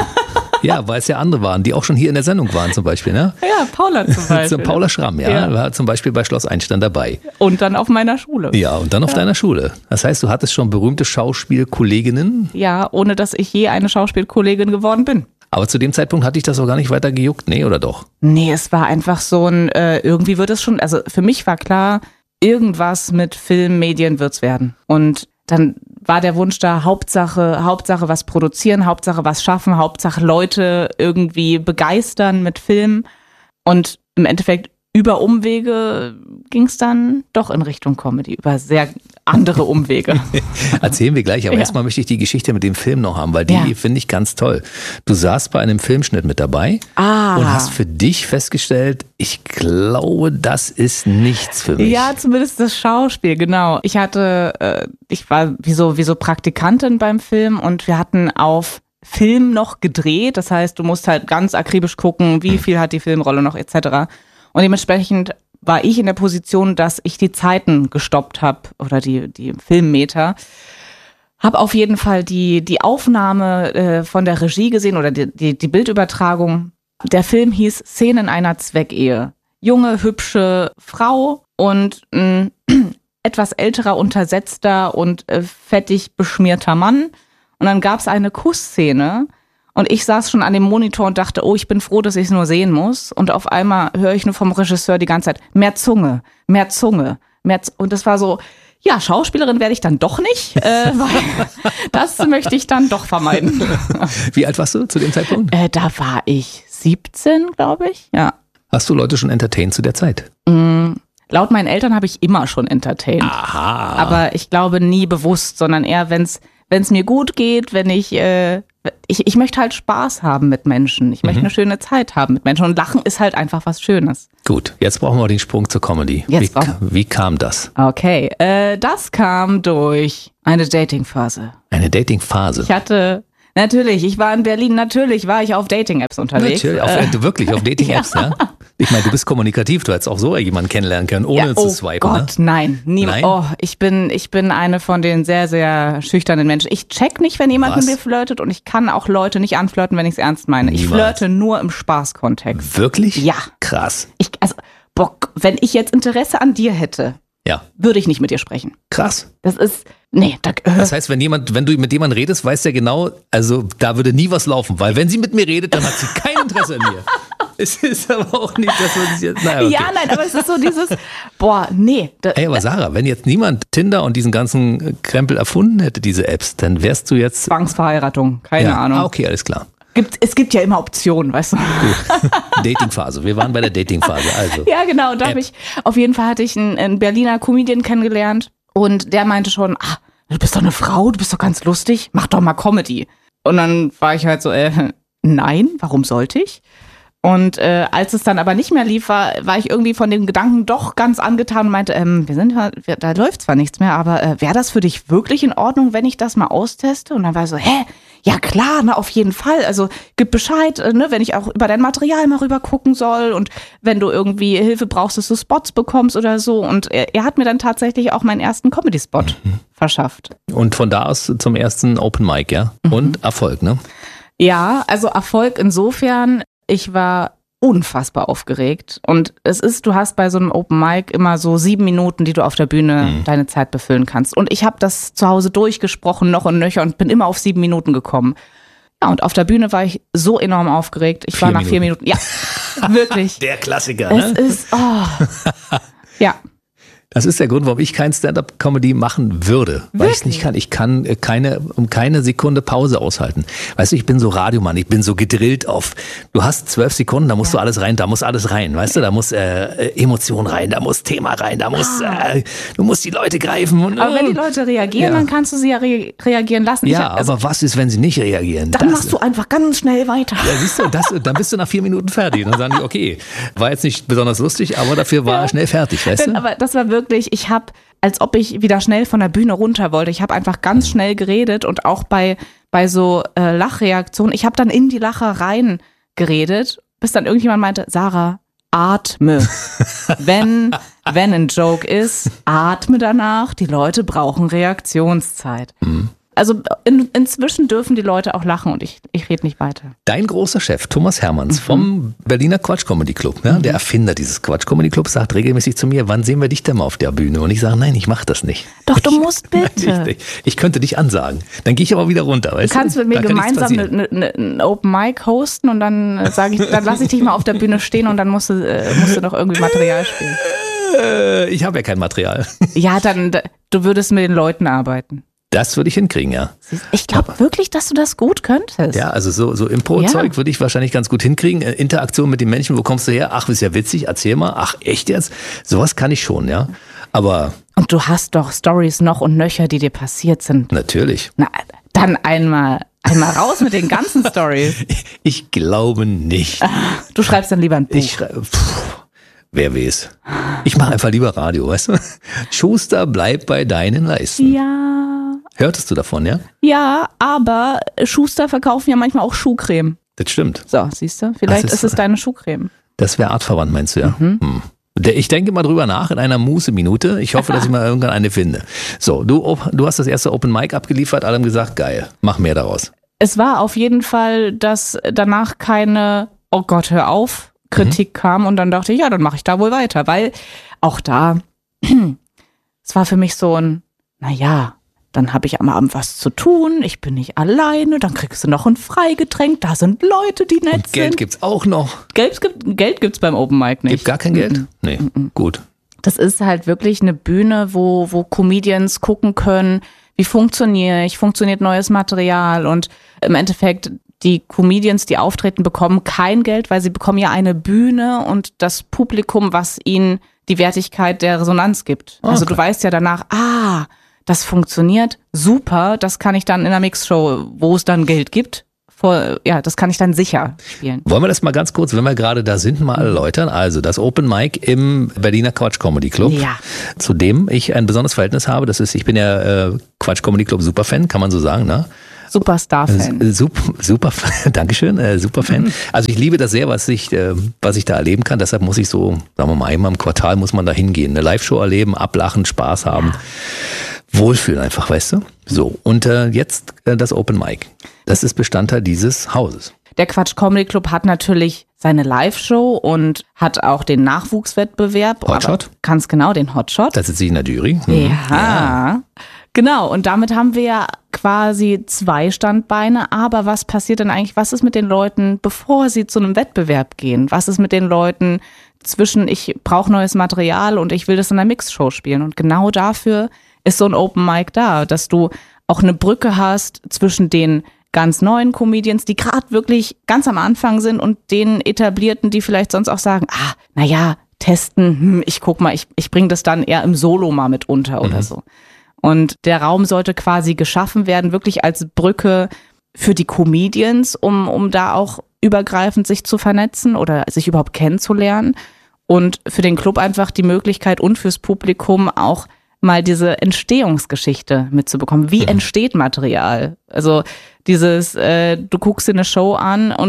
Ja, weil es ja andere waren, die auch schon hier in der Sendung waren zum Beispiel, ne? Ja, Paula zum Beispiel. So, Paula Schramm, ja, ja, war zum Beispiel bei Schloss Einstein dabei. Und dann auf meiner Schule. Ja, und dann auf ja. deiner Schule. Das heißt, du hattest schon berühmte Schauspielkolleginnen? Ja, ohne dass ich je eine Schauspielkollegin geworden bin. Aber zu dem Zeitpunkt hatte ich das auch gar nicht weiter gejuckt, nee, oder doch? Nee, es war einfach so ein, äh, irgendwie wird es schon, also für mich war klar, irgendwas mit Film, Medien wird's werden. Und dann war der Wunsch da, Hauptsache, Hauptsache was produzieren, Hauptsache was schaffen, Hauptsache Leute irgendwie begeistern mit Film. Und im Endeffekt über Umwege ging es dann doch in Richtung Comedy, über sehr andere Umwege. Erzählen wir gleich, aber ja. erstmal möchte ich die Geschichte mit dem Film noch haben, weil die ja. finde ich ganz toll. Du saßt bei einem Filmschnitt mit dabei ah. und hast für dich festgestellt, ich glaube, das ist nichts für mich. Ja, zumindest das Schauspiel, genau. Ich hatte, äh, ich war wie so, wie so Praktikantin beim Film und wir hatten auf Film noch gedreht. Das heißt, du musst halt ganz akribisch gucken, wie viel hat die Filmrolle noch et cetera. Und dementsprechend war ich in der Position, dass ich die Zeiten gestoppt habe oder die, die Filmmeter. Habe auf jeden Fall die, die Aufnahme äh, von der Regie gesehen oder die, die, die Bildübertragung. Der Film hieß Szenen einer Zweckehe. Junge, hübsche Frau und ein etwas älterer, untersetzter und äh, fettig beschmierter Mann. Und dann gab es eine Kussszene. Und ich saß schon an dem Monitor und dachte, oh, ich bin froh, dass ich es nur sehen muss. Und auf einmal höre ich nur vom Regisseur die ganze Zeit, mehr Zunge, mehr Zunge, mehr Z-. Und das war so, ja, Schauspielerin werde ich dann doch nicht, äh, weil das möchte ich dann doch vermeiden. Wie alt warst du zu dem Zeitpunkt? Äh, da war ich siebzehn, glaube ich, ja. Hast du Leute schon entertained zu der Zeit? Mm, laut meinen Eltern habe ich immer schon entertained. Aha. Aber ich glaube nie bewusst, sondern eher, wenn es wenn es mir gut geht, wenn ich, äh, ich, ich möchte halt Spaß haben mit Menschen. Ich möchte mhm. eine schöne Zeit haben mit Menschen. Und Lachen ist halt einfach was Schönes. Gut, jetzt brauchen wir den Sprung zur Comedy. Jetzt wie, wie kam das? Okay, äh, das kam durch eine Dating-Phase. Eine Dating-Phase? Ich hatte... Natürlich, ich war in Berlin, natürlich war ich auf Dating-Apps unterwegs. Natürlich, auf, äh, wirklich auf Dating-Apps, ja. ja? Ich meine, du bist kommunikativ, du hättest auch so jemanden kennenlernen können, ohne ja, oh zu swipen. Oh Gott, ne? nein, niemand. Oh, ich bin, ich bin eine von den sehr, sehr schüchternen Menschen. Ich check nicht, wenn jemand Was? mit mir flirtet und ich kann auch Leute nicht anflirten, wenn ich es ernst meine. Niemals. Ich flirte nur im Spaßkontext. Wirklich? Ja. Krass. Ich, also, Bock, wenn ich jetzt Interesse an dir hätte, ja. würde ich nicht mit dir sprechen. Krass. Das ist, nee. Da, äh. Das heißt, wenn jemand, wenn du mit jemandem redest, weiß der genau, also da würde nie was laufen, weil wenn sie mit mir redet, dann hat sie kein Interesse an mir. Es ist aber auch nicht, dass man sich jetzt, naja, okay. Ja, nein, aber es ist so dieses, boah, nee. Da, Ey, aber Sarah, wenn jetzt niemand Tinder und diesen ganzen Krempel erfunden hätte, diese Apps, dann wärst du jetzt... Zwangsverheiratung, keine ja. Ahnung. Ah, okay, alles klar. Gibt, es gibt ja immer Optionen, weißt du. Gut. Datingphase. Wir waren bei der Datingphase. Also. Ja, genau. Da habe ich, auf jeden Fall hatte ich einen, einen Berliner Comedian kennengelernt und der meinte schon, ah, du bist doch eine Frau, du bist doch ganz lustig, mach doch mal Comedy. Und dann war ich halt so, äh, nein, warum sollte ich? Und äh, als es dann aber nicht mehr lief, war, war ich irgendwie von dem Gedanken doch ganz angetan und meinte, ähm, wir sind wir, da läuft zwar nichts mehr, aber äh, wäre das für dich wirklich in Ordnung, wenn ich das mal austeste? Und dann war ich so, hä? Ja klar, na auf jeden Fall. Also gib Bescheid, äh, ne, wenn ich auch über dein Material mal rüber gucken soll und wenn du irgendwie Hilfe brauchst, dass du Spots bekommst oder so. Und er, er hat mir dann tatsächlich auch meinen ersten Comedy-Spot mhm. verschafft. Und von da aus zum ersten Open Mic, ja? Mhm. Und Erfolg, ne? Ja, also Erfolg insofern, ich war unfassbar aufgeregt. Und es ist, du hast bei so einem Open Mic immer so sieben Minuten, die du auf der Bühne mhm. deine Zeit befüllen kannst. Und ich habe das zu Hause durchgesprochen, noch und nöcher, und bin immer auf sieben Minuten gekommen. Ja, und auf der Bühne war ich so enorm aufgeregt. Ich vier war nach Minuten. vier Minuten, ja, wirklich. Der Klassiker, Es ne? ist, oh, ja. Das ist der Grund, warum ich kein Stand-up-Comedy machen würde. Weil ich es nicht kann. Ich kann keine, um keine Sekunde Pause aushalten. Weißt du, ich bin so Radiomann, ich bin so gedrillt auf, du hast zwölf Sekunden, da musst ja. du alles rein, da muss alles rein, weißt du, da muss äh, Emotion rein, da muss Thema rein, da muss, äh, du musst die Leute greifen. Und, aber wenn die Leute reagieren, ja. dann kannst du sie ja re- reagieren lassen. Ja, hab, also, aber was ist, wenn sie nicht reagieren? Dann das, machst du einfach ganz schnell weiter. Ja, siehst du, das, dann bist du nach vier Minuten fertig. Dann sagen die, okay, war jetzt nicht besonders lustig, aber dafür war er ja. schnell fertig, weißt Denn, du? Aber das war wirklich, ich habe, als ob ich wieder schnell von der Bühne runter wollte. Ich habe einfach ganz schnell geredet und auch bei, bei so äh, Lachreaktionen, ich habe dann in die Lacher rein geredet, bis dann irgendjemand meinte, Sarah, atme. wenn, wenn ein Joke ist, atme danach, die Leute brauchen Reaktionszeit. Mhm. Also in, inzwischen dürfen die Leute auch lachen und ich, ich rede nicht weiter. Dein großer Chef, Thomas Hermanns mhm. vom Berliner Quatsch Comedy Club, ja, mhm. der Erfinder dieses Quatsch Comedy Clubs, sagt regelmäßig zu mir, wann sehen wir dich denn mal auf der Bühne? Und ich sage, nein, ich mache das nicht. Doch, du ich, musst bitte. Nein, ich, ich könnte dich ansagen. Dann gehe ich aber wieder runter. Weißt du kannst du? mit mir gemeinsam ein Open Mic hosten und dann sage ich, dann lasse ich dich mal auf der Bühne stehen und dann musst du, äh, musst du doch irgendwie Material spielen. Äh, ich habe ja kein Material. Ja, dann, du würdest mit den Leuten arbeiten. Das würde ich hinkriegen, ja. Ich glaube wirklich, dass du das gut könntest. Ja, also so, so Impro-Zeug ja. würde ich wahrscheinlich ganz gut hinkriegen. Interaktion mit den Menschen, wo kommst du her? Ach, ist ja witzig, erzähl mal. Ach, echt jetzt? Sowas kann ich schon, ja. Aber... Und du hast doch Storys noch und nöcher, die dir passiert sind. Natürlich. Na, dann einmal, einmal raus mit den ganzen Storys. Ich glaube nicht. Du schreibst dann lieber ein Buch. Ich schreibe... Wer weiß. Ich mache einfach lieber Radio, weißt du? Schuster, bleib bei deinen Leisten. Ja. Hörtest du davon, ja? Ja, aber Schuster verkaufen ja manchmal auch Schuhcreme. Das stimmt. So, siehst du? Vielleicht ist, ist es deine Schuhcreme. Das wäre artverwandt, meinst du, ja? Mhm. Hm. Ich denke mal drüber nach in einer Muße-Minute. Ich hoffe, dass ich mal irgendwann eine finde. So, du, du hast das erste Open Mic abgeliefert, alle haben gesagt, geil, mach mehr daraus. Es war auf jeden Fall, dass danach keine, oh Gott, hör auf, Kritik mhm. kam und dann dachte ich, ja, dann mache ich da wohl weiter, weil auch da, es war für mich so ein, naja, dann habe ich am Abend was zu tun, ich bin nicht alleine, dann kriegst du noch ein Freigetränk, da sind Leute, die nett und Geld sind. gibt's auch noch. Geld, gibt, Geld gibt's beim Open Mic nicht. Gibt gar kein Geld? Mhm. Nee, mhm. gut. Das ist halt wirklich eine Bühne, wo, wo Comedians gucken können, wie funktioniere ich, funktioniert neues Material und im Endeffekt die Comedians, die auftreten, bekommen kein Geld, weil sie bekommen ja eine Bühne und das Publikum, was ihnen die Wertigkeit der Resonanz gibt. Okay. Also du weißt ja danach, ah, das funktioniert, super, das kann ich dann in einer Mixshow, wo es dann Geld gibt, vor, ja, das kann ich dann sicher spielen. Wollen wir das mal ganz kurz, wenn wir gerade da sind, mal erläutern? Also das Open Mic im Berliner Quatsch Comedy Club, ja. zu dem ich ein besonderes Verhältnis habe. Das ist, ich bin ja äh, Quatsch Comedy Club Superfan, kann man so sagen, ne? Superstar-Fan. Super, super, Dankeschön, äh, Superfan. Mhm. Also ich liebe das sehr, was ich, äh, was ich da erleben kann. Deshalb muss ich so, sagen wir mal, einmal im Quartal muss man da hingehen. Eine Live-Show erleben, ablachen, Spaß haben. Ja. Wohlfühlen einfach, weißt du? So, und äh, jetzt äh, das Open Mic. Das ist Bestandteil dieses Hauses. Der Quatsch Comedy Club hat natürlich seine Live-Show und hat auch den Nachwuchswettbewerb. Hotshot? Ganz genau, den Hotshot. Da sitze ich in der Jury. Mhm. Ja. ja, genau. Und damit haben wir ja quasi zwei Standbeine. Aber was passiert denn eigentlich, was ist mit den Leuten, bevor sie zu einem Wettbewerb gehen? Was ist mit den Leuten zwischen, ich brauche neues Material und ich will das in einer Mixshow spielen? Und genau dafür ist so ein Open Mic da, dass du auch eine Brücke hast zwischen den ganz neuen Comedians, die gerade wirklich ganz am Anfang sind und den Etablierten, die vielleicht sonst auch sagen, ah, naja, testen, hm, ich guck mal, ich, ich bringe das dann eher im Solo mal mit unter oder mhm. so. Und der Raum sollte quasi geschaffen werden, wirklich als Brücke für die Comedians, um, um da auch übergreifend sich zu vernetzen oder sich überhaupt kennenzulernen. Und für den Club einfach die Möglichkeit und fürs Publikum auch mal diese Entstehungsgeschichte mitzubekommen. Wie mhm. entsteht Material? Also dieses, äh, du guckst dir eine Show an und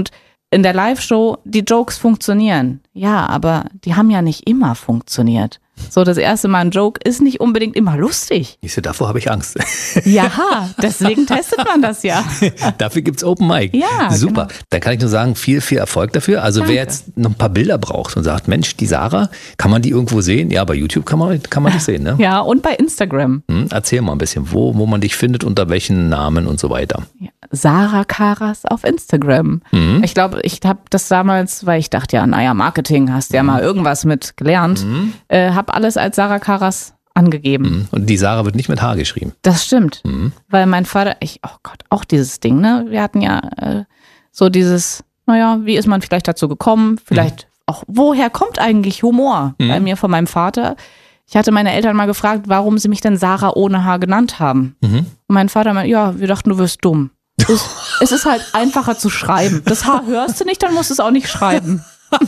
in der Live-Show, die Jokes funktionieren. Ja, aber die haben ja nicht immer funktioniert. So, das erste Mal ein Joke ist nicht unbedingt immer lustig. Ich so, davor habe ich Angst. Ja, deswegen testet man das ja. Dafür gibt's Open Mic. Ja, super. Genau. Dann kann ich nur sagen, viel, viel Erfolg dafür. Also Danke. wer jetzt noch ein paar Bilder braucht und sagt, Mensch, die Sarah, kann man die irgendwo sehen? Ja, bei YouTube kann man, kann man dich sehen, ne? Ja, und bei Instagram. Hm, erzähl mal ein bisschen, wo, wo man dich findet, unter welchen Namen und so weiter. Ja, Sarah Karas auf Instagram. Mhm. Ich glaube, ich habe das damals, weil ich dachte ja, naja, Marketing, hast ja mal irgendwas mit gelernt, Mhm. äh, habe alles als Sarah Karas angegeben. Und die Sarah wird nicht mit H geschrieben. Das stimmt, Mhm. weil mein Vater, ich, oh Gott, auch dieses Ding, ne? Wir hatten ja äh, so dieses, naja, wie ist man vielleicht dazu gekommen? Vielleicht auch, woher kommt eigentlich Humor Mhm. bei mir von meinem Vater? Ich hatte meine Eltern mal gefragt, warum sie mich denn Sarah ohne H genannt haben. Mhm. Und mein Vater meinte, ja, wir dachten, du wirst dumm. Es, es ist halt einfacher zu schreiben. Das H hörst du nicht, dann musst du es auch nicht schreiben.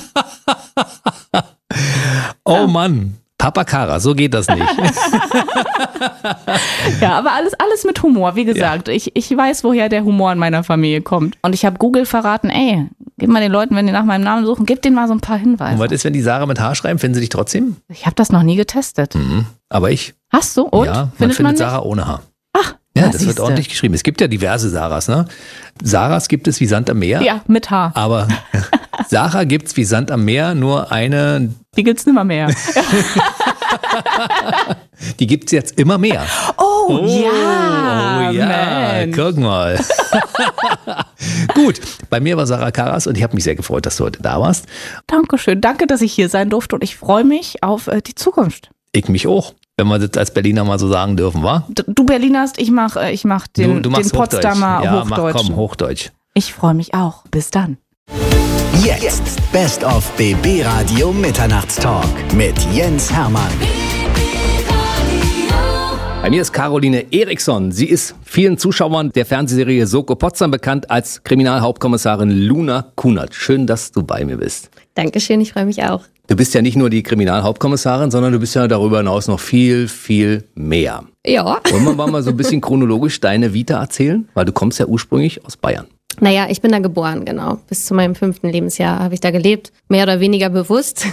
Oh Mann, Papa Kara, so geht das nicht. Ja, aber alles, alles mit Humor. Wie gesagt, ja. ich, ich weiß, woher der Humor in meiner Familie kommt. Und ich habe Google verraten, ey, gib mal den Leuten, wenn die nach meinem Namen suchen, gib denen mal so ein paar Hinweise. Und was ist, wenn die Sarah mit H schreiben? Finden sie dich trotzdem? Ich habe das noch nie getestet. Mhm. Aber ich. Hast du? Und? Ja, man findet findet man Sarah ohne H. Ach, Ja, das das wird ordentlich geschrieben. Es gibt ja diverse Sarahs, ne? Sarahs gibt es wie Sand am Meer. Ja, mit H. Aber Sarah gibt's wie Sand am Meer, nur eine, Die gibt's nimmer mehr. die gibt's jetzt immer mehr. Oh, ja, oh ja, Mensch. guck mal. Gut, bei mir war Sarah Karas und ich habe mich sehr gefreut, dass du heute da warst. Dankeschön, danke, dass ich hier sein durfte und ich freue mich auf äh, die Zukunft. Ich mich auch, wenn wir das als Berliner mal so sagen dürfen, wa? D- Du Berlinerst, ich mach, äh, ich mach den, du, du den machst Potsdamer Hochdeutsch. Ja, Hochdeutsch. mach komm, Hochdeutsch. Ich freue mich auch. Bis dann. Jetzt Best of B B Radio Mitternachtstalk mit Jens Hermann. Bei mir ist Caroline Eriksson. Sie ist vielen Zuschauern der Fernsehserie Soko Potsdam bekannt als Kriminalhauptkommissarin Luna Kunert. Schön, dass du bei mir bist. Dankeschön, ich freue mich auch. Du bist ja nicht nur die Kriminalhauptkommissarin, sondern du bist ja darüber hinaus noch viel, viel mehr. Ja. Wollen wir mal so ein bisschen chronologisch deine Vita erzählen? Weil du kommst ja ursprünglich aus Bayern. Naja, ich bin da geboren, genau. Bis zu meinem fünften Lebensjahr habe ich da gelebt, mehr oder weniger bewusst.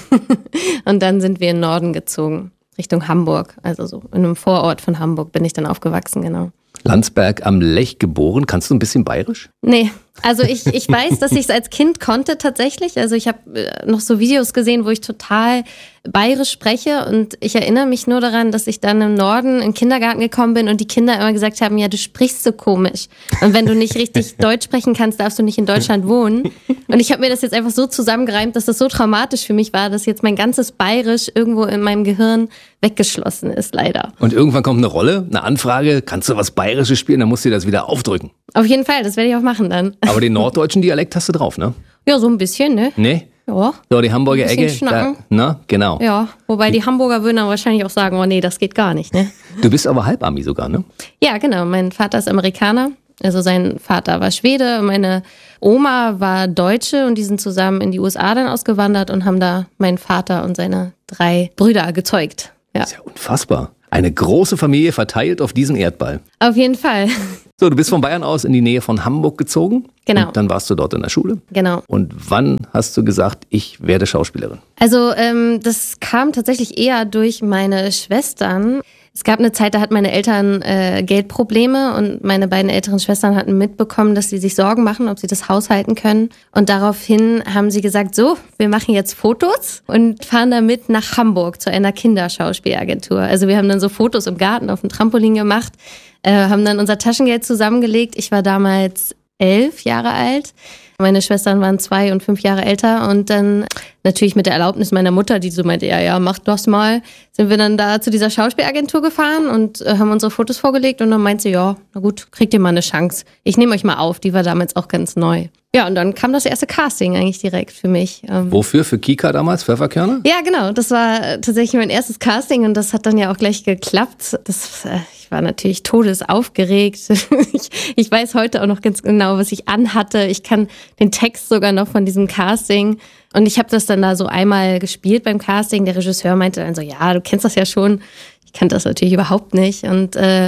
Und dann sind wir in den Norden gezogen, Richtung Hamburg. Also so in einem Vorort von Hamburg bin ich dann aufgewachsen, genau. Landsberg am Lech geboren. Kannst du ein bisschen bayerisch? Nee, also ich, ich weiß, dass ich es als Kind konnte tatsächlich. Also ich habe noch so Videos gesehen, wo ich total bayerisch spreche und ich erinnere mich nur daran, dass ich dann im Norden in den Kindergarten gekommen bin und die Kinder immer gesagt haben, ja, du sprichst so komisch. Und wenn du nicht richtig Deutsch sprechen kannst, darfst du nicht in Deutschland wohnen. Und ich habe mir das jetzt einfach so zusammengereimt, dass das so traumatisch für mich war, dass jetzt mein ganzes Bayerisch irgendwo in meinem Gehirn weggeschlossen ist, leider. Und irgendwann kommt eine Rolle, eine Anfrage, kannst du was Bayerisches spielen, dann musst du dir das wieder aufdrücken. Auf jeden Fall, das werde ich auch machen dann. Aber den norddeutschen Dialekt hast du drauf, ne? Ja, so ein bisschen, ne? Nee? Ja. So, die Hamburger Ein bisschen Ecke. Da, schnacken. na, genau. Ja, wobei die Hamburger würden dann wahrscheinlich auch sagen, oh nee, das geht gar nicht, ne? Du bist aber Halbami sogar, ne? Ja, genau. Mein Vater ist Amerikaner. Also sein Vater war Schwede, meine Oma war Deutsche und die sind zusammen in die U S A dann ausgewandert und haben da meinen Vater und seine drei Brüder gezeugt. Ja. Das ist ja unfassbar. Eine große Familie verteilt auf diesem Erdball. Auf jeden Fall. So, du bist von Bayern aus in die Nähe von Hamburg gezogen. Genau. Und dann warst du dort in der Schule. Genau. Und wann hast du gesagt, ich werde Schauspielerin? Also ähm, das kam tatsächlich eher durch meine Schwestern. Es gab eine Zeit, da hatten meine Eltern äh, Geldprobleme und meine beiden älteren Schwestern hatten mitbekommen, dass sie sich Sorgen machen, ob sie das Haus halten können. Und daraufhin haben sie gesagt, so, wir machen jetzt Fotos und fahren damit nach Hamburg zu einer Kinderschauspielagentur. Also wir haben dann so Fotos im Garten auf dem Trampolin gemacht, äh, haben dann unser Taschengeld zusammengelegt. Ich war damals elf Jahre alt. Meine Schwestern waren zwei und fünf Jahre älter und dann natürlich mit der Erlaubnis meiner Mutter, die so meinte, ja, ja, mach das mal, sind wir dann da zu dieser Schauspielagentur gefahren und äh, haben unsere Fotos vorgelegt und dann meinte sie, ja, na gut, kriegt ihr mal eine Chance. Ich nehme euch mal auf, die war damals auch ganz neu. Ja, und dann kam das erste Casting eigentlich direkt für mich. Ähm, Wofür? Für Kika damals? Pfefferkörner? ja, genau, das war tatsächlich mein erstes Casting und das hat dann ja auch gleich geklappt. Das, äh, ich war natürlich todesaufgeregt. ich, ich weiß heute auch noch ganz genau, was ich anhatte. Ich kann den Text sogar noch von diesem Casting. Und ich habe das dann da so einmal gespielt beim Casting. Der Regisseur meinte dann so, ja, du kennst das ja schon. Ich kannte das natürlich überhaupt nicht. Und äh,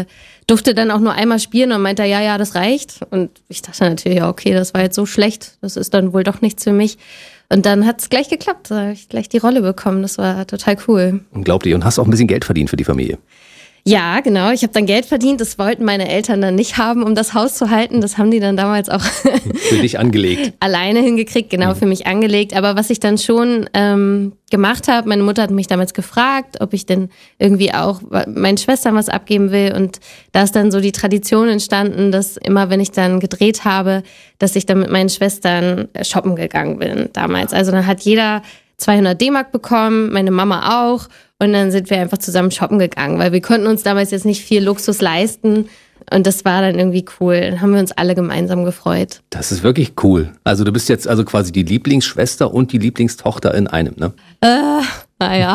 durfte dann auch nur einmal spielen und meinte, ja, ja, das reicht. Und ich dachte natürlich, ja, okay, das war jetzt so schlecht, das ist dann wohl doch nichts für mich. Und dann hat es gleich geklappt, da habe ich gleich die Rolle bekommen, das war total cool. Unglaublich. Und hast auch ein bisschen Geld verdient für die Familie? Ja, genau. Ich habe dann Geld verdient. Das wollten meine Eltern dann nicht haben, um das Haus zu halten. Das haben die dann damals auch für dich angelegt. Alleine hingekriegt, genau, für mich angelegt. Aber was ich dann schon ähm, gemacht habe, meine Mutter hat mich damals gefragt, ob ich denn irgendwie auch meinen Schwestern was abgeben will. Und da ist dann so die Tradition entstanden, dass immer, wenn ich dann gedreht habe, dass ich dann mit meinen Schwestern shoppen gegangen bin damals. Also dann hat jeder zweihundert D-Mark bekommen, meine Mama auch. Und dann sind wir einfach zusammen shoppen gegangen, weil wir konnten uns damals jetzt nicht viel Luxus leisten. Und das war dann irgendwie cool. Dann haben wir uns alle gemeinsam gefreut. Das ist wirklich cool. Also du bist jetzt also quasi die Lieblingsschwester und die Lieblingstochter in einem, ne? Äh, naja,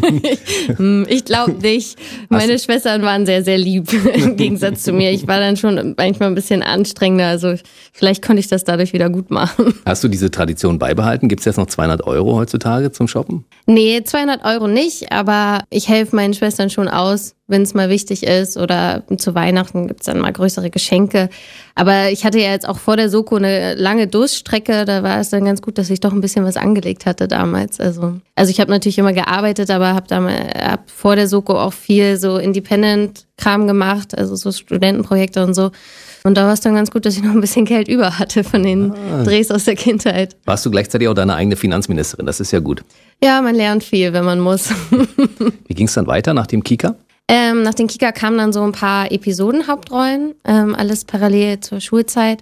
ich glaube nicht. Meine Hast Schwestern waren sehr, sehr lieb im Gegensatz zu mir. Ich war dann schon manchmal ein bisschen anstrengender. Also vielleicht konnte ich das dadurch wieder gut machen. Hast du diese Tradition beibehalten? Gibt es jetzt noch zweihundert Euro heutzutage zum Shoppen? Nee, zweihundert Euro nicht. Aber ich helfe meinen Schwestern schon aus, wenn es mal wichtig ist. Oder zu Weihnachten gibt es dann mal größere Geschenke. Aber ich hatte ja jetzt auch vor der Soko eine lange Durststrecke. Da war es dann ganz gut, dass ich doch ein bisschen was angelegt hatte damals. Also, also ich habe natürlich immer gearbeitet, aber habe hab vor der Soko auch viel so Independent-Kram gemacht, also so Studentenprojekte und so. Und da war es dann ganz gut, dass ich noch ein bisschen Geld über hatte von den ah. Drehs aus der Kindheit. Warst du gleichzeitig auch deine eigene Finanzministerin? Das ist ja gut. Ja, man lernt viel, wenn man muss. Wie ging es dann weiter nach dem Kika? Ähm, nach dem Kika kamen dann so ein paar Episodenhauptrollen, ähm, alles parallel zur Schulzeit.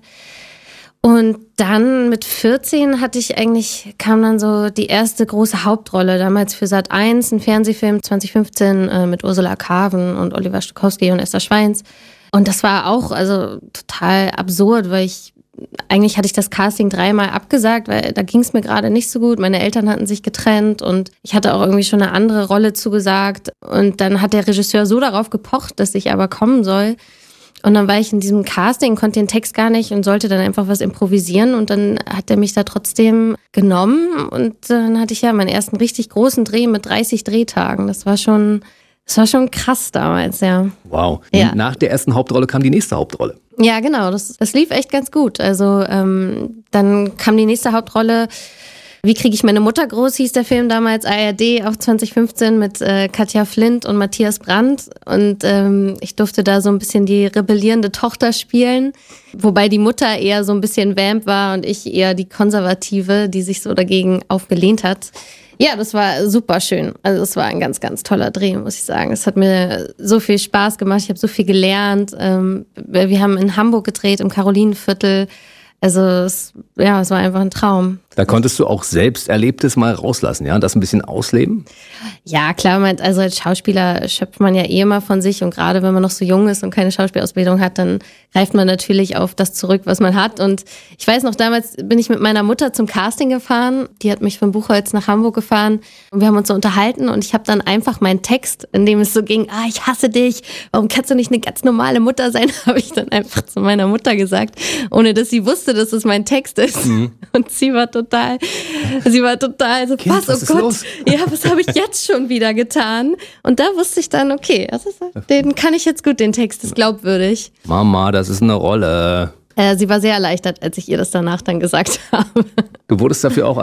Und dann mit vierzehn hatte ich eigentlich, kam dann so die erste große Hauptrolle, damals für Sat eins, ein Fernsehfilm zwanzig fünfzehn äh, mit Ursula Carven und Oliver Stokowski und Esther Schweins. Und das war auch also total absurd, weil ich, eigentlich hatte ich das Casting dreimal abgesagt, weil da ging es mir gerade nicht so gut. Meine Eltern hatten sich getrennt und ich hatte auch irgendwie schon eine andere Rolle zugesagt. Und dann hat der Regisseur so darauf gepocht, dass ich aber kommen soll. Und dann war ich in diesem Casting, konnte den Text gar nicht und sollte dann einfach was improvisieren. Und dann hat er mich da trotzdem genommen. Und dann hatte ich ja meinen ersten richtig großen Dreh mit dreißig Drehtagen. Das war schon, das war schon krass damals, ja. Wow. Ja. Nach der ersten Hauptrolle kam die nächste Hauptrolle. Ja, genau. Das, das lief echt ganz gut. Also ähm, dann kam die nächste Hauptrolle. Wie kriege ich meine Mutter groß, hieß der Film damals, A R D, auch zwanzig fünfzehn mit äh, Katja Flint und Matthias Brandt. Und ähm, ich durfte da so ein bisschen die rebellierende Tochter spielen, wobei die Mutter eher so ein bisschen Vamp war und ich eher die Konservative, die sich so dagegen aufgelehnt hat. Ja, das war super schön. Also es war ein ganz, ganz toller Dreh, muss ich sagen. Es hat mir so viel Spaß gemacht. Ich habe so viel gelernt. Ähm, wir haben in Hamburg gedreht, im Karolinenviertel. Also es, ja, es war einfach ein Traum. Da konntest du auch selbst Erlebtes mal rauslassen, ja, und das ein bisschen ausleben? Ja, klar, also als Schauspieler schöpft man ja eh immer von sich und gerade wenn man noch so jung ist und keine Schauspielausbildung hat, dann greift man natürlich auf das zurück, was man hat. Und ich weiß noch, damals bin ich mit meiner Mutter zum Casting gefahren, die hat mich von Buchholz nach Hamburg gefahren und wir haben uns so unterhalten und ich habe dann einfach meinen Text, in dem es so ging, ah, ich hasse dich, warum kannst du nicht eine ganz normale Mutter sein, habe ich dann einfach zu meiner Mutter gesagt, ohne dass sie wusste, dass es mein Text ist. Mhm. Und sie war total, sie war total so, kind, was, was oh Gott, los? Ja, was habe ich jetzt schon wieder getan? Und da wusste ich dann, okay, das ist, den kann ich jetzt gut, den Text ist glaubwürdig. Mama, das ist eine Rolle. Äh, sie war sehr erleichtert, als ich ihr das danach dann gesagt habe. Du wurdest dafür auch